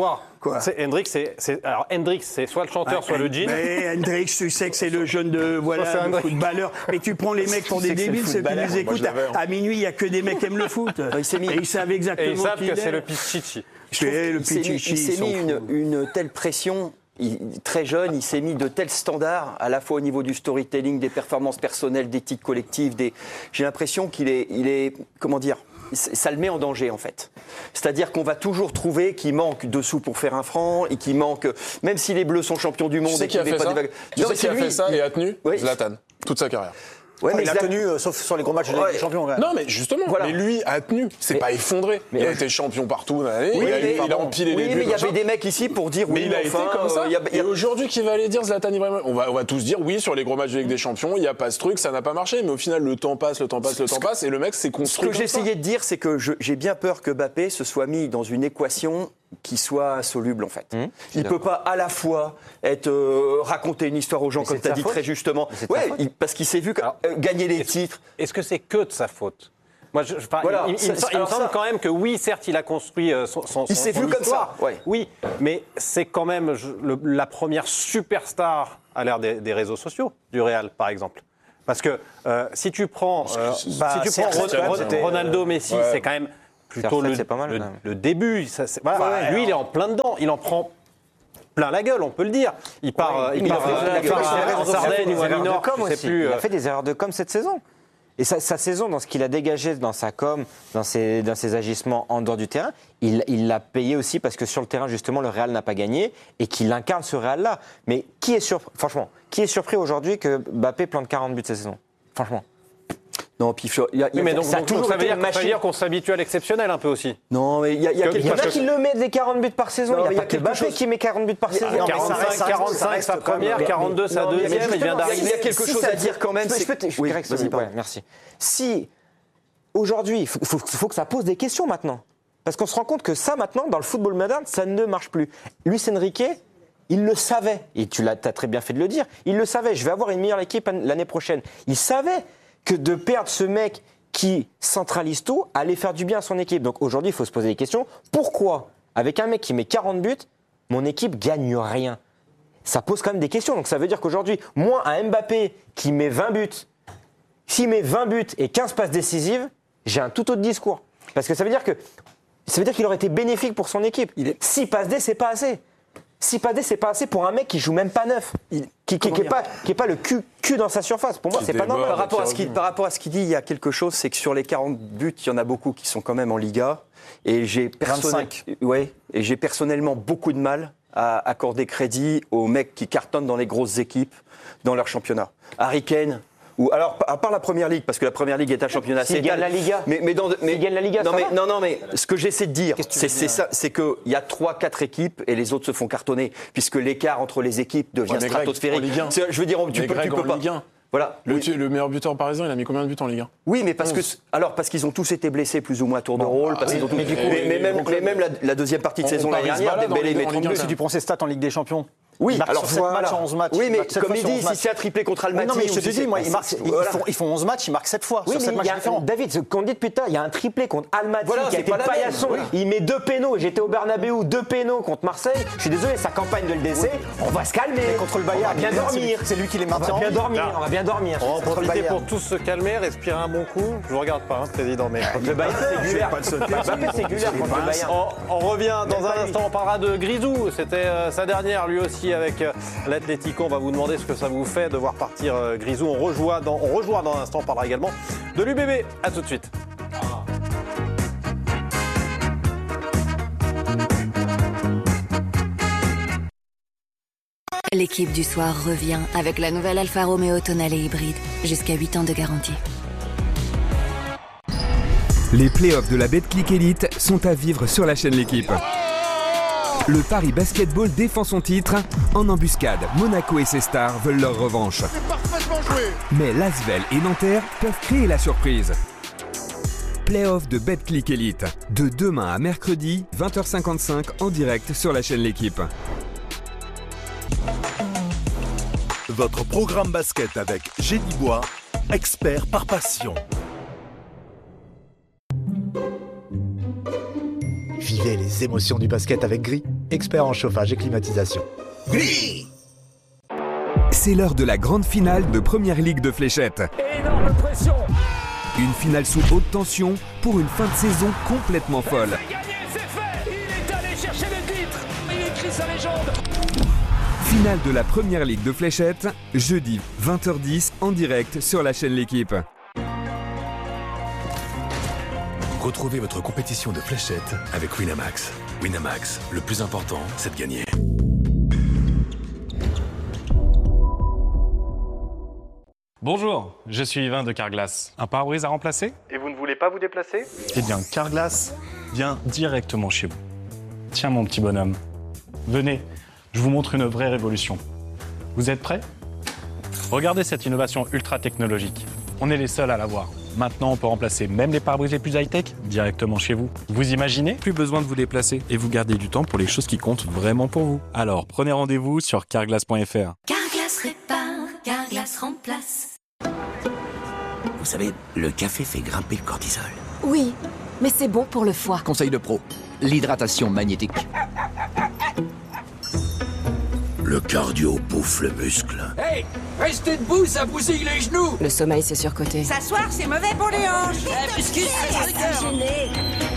Quoi. C'est, Hendrix, c'est, c'est, alors Hendrix, c'est soit le chanteur, Ouais, soit le jean. Mais Hendrix, tu sais que c'est le jeune de voilà, c'est un le footballeur. Mais tu prends les mecs pour des débiles, ceux qui nous écoutent. À, à minuit, il n'y a que des mecs qui aiment le foot. il s'est mis- Et ils savent exactement Et ils savent qui que il c'est est. le Pichichi. C'est le Il s'est mis, Pichichi, il s'est ils s'en mis une, foutent. une telle pression. Il, très jeune, il s'est mis de tels standards, à la fois au niveau du storytelling, des performances personnelles, d'éthique collective. Des... J'ai l'impression qu'il est, il est, comment dire, ça le met en danger en fait. C'est-à-dire qu'on va toujours trouver qu'il manque de sous pour faire un franc et qu'il manque, même si les Bleus sont champions du monde. Tu sais et qui a qu'il fait n'est pas ça des vagues- Tu Non, sais mais qui a c'est fait lui. ça et a tenu Oui. Zlatan, toute sa carrière. Ouais, mais il a Zlatan- tenu, euh, sauf sur les gros matchs de Ligue Ouais. des Champions. quand même. Non, mais justement, Voilà. mais lui a tenu. C'est Mais- pas effondré. mais- il a été champion partout dans l'année. Oui, il, a, mais- il a empilé oui, les buts. mais il y machin. avait des mecs ici pour dire Mais oui, il a enfin, été comme ça. euh, il y a- il y Et a- aujourd'hui, qui va aller dire Zlatan Ibrahimovic on va, on va tous dire oui, sur les gros matchs de Ligue des Champions, il n'y a pas ce truc, ça n'a pas marché. Mais au final, le temps passe, le temps passe, le temps passe. Et le mec s'est Ce construit. que comme ça. j'essayais de dire, c'est que je- j'ai bien peur que Mbappé se soit mis dans une équation qui soit insoluble en fait. Mmh, il ne peut pas à la fois être, euh, raconter une histoire aux gens, Mais comme c'est tu as de sa dit faute. très justement. Mais c'est de sa Ouais, faute. il- parce qu'il s'est vu que, Alors, euh, gagner les est-ce- titres. Est-ce que c'est que de sa faute? Moi, je, je- enfin, Voilà, il, il- il me ça- sem- il me alors semble ça- quand même que oui, certes, il a construit euh, son, son, Il son- s'est son vu comme histoire. ça, ouais. Oui, mais c'est quand même je- le- la première superstar à l'ère des, des réseaux sociaux du Real, par exemple. Parce que euh, si tu prends, euh, Bah, si tu prends certes, Ron- Ron- c'était, Ronaldo, Messi, ouais. c'est quand même plutôt Certes, le, c'est pas mal, le- quand même. le début. Ça, c'est- voilà, Ouais, lui, alors- il est en plein dedans. Il en prend plein la gueule, on peut le dire. Il part, euh, il Mais part, il a fait- euh, il a il fait part des à- erreurs- en il a fait Sardaigne des ou à erreurs de Minorque, com je sais aussi. plus. Il a euh, fait des erreurs de com cette saison. Et sa, sa saison, dans ce qu'il a dégagé dans sa com, dans ses, dans ses agissements en dehors du terrain, il il l'a payé aussi parce que sur le terrain, justement, le Real n'a pas gagné et qu'il incarne ce Real-là. Mais qui est surpris, franchement, qui est surpris aujourd'hui que Mbappé plante quarante buts cette saison? Franchement. Non, puis il y a- il y a- Oui, mais donc, ça a donc, toujours ça veut été dire, une ça veut machine. dire qu'on s'habitue à l'exceptionnel un peu aussi. non, mais il y a, il y a Que- quelque Il y en a Parce qui que- le mettent des quarante buts par saison. Non, Il mais n'y il y a a pas que quelque Mbappé chose- qui met quarante buts par saison. Non, mais ça quarante-cinq, reste- ça reste- quarante-cinq ça reste sa quand même- première, mais- quarante-deux sa non, mais deuxième, il vient justement, d'arriver. il y a quelque Si chose ça- à dire quand même. Je peux- c'est- je peux te- je- Oui, Greg, vas-y, ouais, pardon. merci. Si aujourd'hui, il faut, faut- faut que ça pose des questions maintenant. Parce qu'on se rend compte que ça, maintenant, dans le football moderne, ça ne marche plus. Luis Enrique, il le savait. Et tu l'as, t'as très bien fait de le dire. Il le savait. Je vais avoir une meilleure équipe l'année prochaine. Il savait que de perdre ce mec qui centralise tout allait faire du bien à son équipe. Donc aujourd'hui, il faut se poser des questions. Pourquoi, avec un mec qui met quarante buts, mon équipe gagne rien? Ça pose quand même des questions. Donc ça veut dire qu'aujourd'hui, moi, un Mbappé qui met vingt buts, s'il met vingt buts et quinze passes décisives, j'ai un tout autre discours. Parce que ça veut dire que ça veut dire qu'il aurait été bénéfique pour son équipe. six passes D, c'est pas assez. six passes D, c'est pas assez pour un mec qui joue même pas neuf. Il- qui, qui, comment qui est dire pas, qui est pas le cul, cul dans sa surface. Pour moi, Qui c'est pas déborde. normal. Par rapport, à ce Pierre qu'il, par rapport à ce qu'il dit, il y a quelque chose, c'est que sur les quarante buts, il y en a beaucoup qui sont quand même en Liga. Et j'ai, personnel- vingt-cinq. ouais, et j'ai personnellement beaucoup de mal à accorder crédit aux mecs qui cartonnent dans les grosses équipes, dans leur championnat. Harry Kane, ou alors, à part la Première Ligue, parce que la Première Ligue est un championnat S'il assez gagne étal. la Liga. Mais, mais dans, mais, S'il gagne la Liga, non, ça mais, va. non, non, mais ce que j'essaie de dire, Qu'est-ce que tu c'est, veux c'est dire ça, c'est qu'il y a trois, quatre équipes et les autres se font cartonner, puisque l'écart entre les équipes devient Ouais, mais Greg, stratosphérique. en Ligue un. C'est- je veux dire, tu Mais peux, Greg, tu peux en pas. Ligue un. Voilà. Le, Oui. le meilleur buteur parisien, il a mis combien de buts en Ligue un? Oui, mais parce que alors parce qu'ils ont tous été blessés plus ou moins à tour de Bon, rôle, bah, parce qu'ils ont tous- mais du coup, mais, mais les même, gros clubs- mais même la, la deuxième partie de On- saison on l'année Paris se dernière, balade en Dembélé Ligue- met en Ligue trente-deux. un. Si tu prends ses stats en Ligue des Champions, Oui, il marque alors sur sept voilà. matchs en onze matchs. Oui, il mais marque sept comme fois il sur dit, onze si matchs. c'est un triplé contre Almaty, Non, mais je ou te si dis, c'est- moi, ils, marquent- ils Voilà. font, ils font onze matchs, ils marquent sept fois Oui, sur mais sept il matchs y a, différents. David, ce qu'on dit depuis tout à l'heure, il y a un triplé contre Almaty Voilà, qui a c'est été pas la même, paillasson. oui. Il met deux pénaux. J'étais au Bernabeu, deux pénaux contre Marseille. Je suis désolé, sa campagne de L D C, on va se calmer. Mais contre le Bayern, on va bien c'est lui- dormir. c'est lui qui les On va maintient en bien vie. dormir. On va bien dormir. On va en Contre le profiter Bayern. pour tous se calmer, respirer un bon coup. Je vous regarde pas, hein, président, mais. Le Bayern, c'est Gulaire. pas le sauter Mbappé, c'est Gulaire contre le Bayern. On, on revient dans un instant, on parlera de Grisou. C'était euh, sa dernière, lui aussi, avec euh, l'Atlético. On va vous demander ce que ça vous fait de voir partir euh, Grisou. On rejoint dans, on rejoint dans un instant, on parlera également de l'U B B. A tout de suite. L'équipe du soir revient avec la nouvelle Alfa Romeo Tonale hybride. Jusqu'à huit ans de garantie. Les playoffs de la Betclic Elite sont à vivre sur la chaîne L'équipe. Le Paris Basketball défend son titre. En embuscade, Monaco et ses stars veulent leur revanche. Mais Lasvel et Nanterre peuvent créer la surprise. Playoffs de Betclic Elite. De demain à mercredi, vingt heures cinquante-cinq en direct sur la chaîne L'équipe. Votre programme basket avec Génibois, expert par passion. Vivre Vivez les émotions du basket avec Gris, expert en chauffage et climatisation. Gris! C'est l'heure de la grande finale de Première Ligue de fléchettes. Énorme pression! Une finale sous haute tension pour une fin de saison complètement folle. C'est gagné, c'est fait! Il est allé chercher le titre! Il écrit sa légende! Finale de la Première Ligue de fléchettes, jeudi vingt heures dix en direct sur la chaîne L'Équipe. Retrouvez votre compétition de fléchettes avec Winamax. Winamax, le plus important, c'est de gagner. Bonjour, je suis Yvain de Carglass. Un pare-brise à remplacer? Et vous ne voulez pas vous déplacer? Eh bien, Carglass vient directement chez vous. Tiens mon petit bonhomme, venez, je vous montre une vraie révolution. Vous êtes prêts? Regardez cette innovation ultra technologique. On est les seuls à l'avoir. Maintenant, on peut remplacer même les pare-brises les plus high-tech directement chez vous. Vous imaginez? Plus besoin de vous déplacer et vous gardez du temps pour les choses qui comptent vraiment pour vous. Alors, prenez rendez-vous sur carglass point f r. Carglass répare, Carglass remplace. Vous savez, le café fait grimper le cortisol. Oui, mais c'est bon pour le foie. Conseil de pro, l'hydratation magnétique. Le cardio bouffe le muscle. Hey, restez debout, ça bousille les genoux! Le sommeil, c'est surcoté. S'asseoir, c'est mauvais pour les hanches. Eh, biscuit, c'est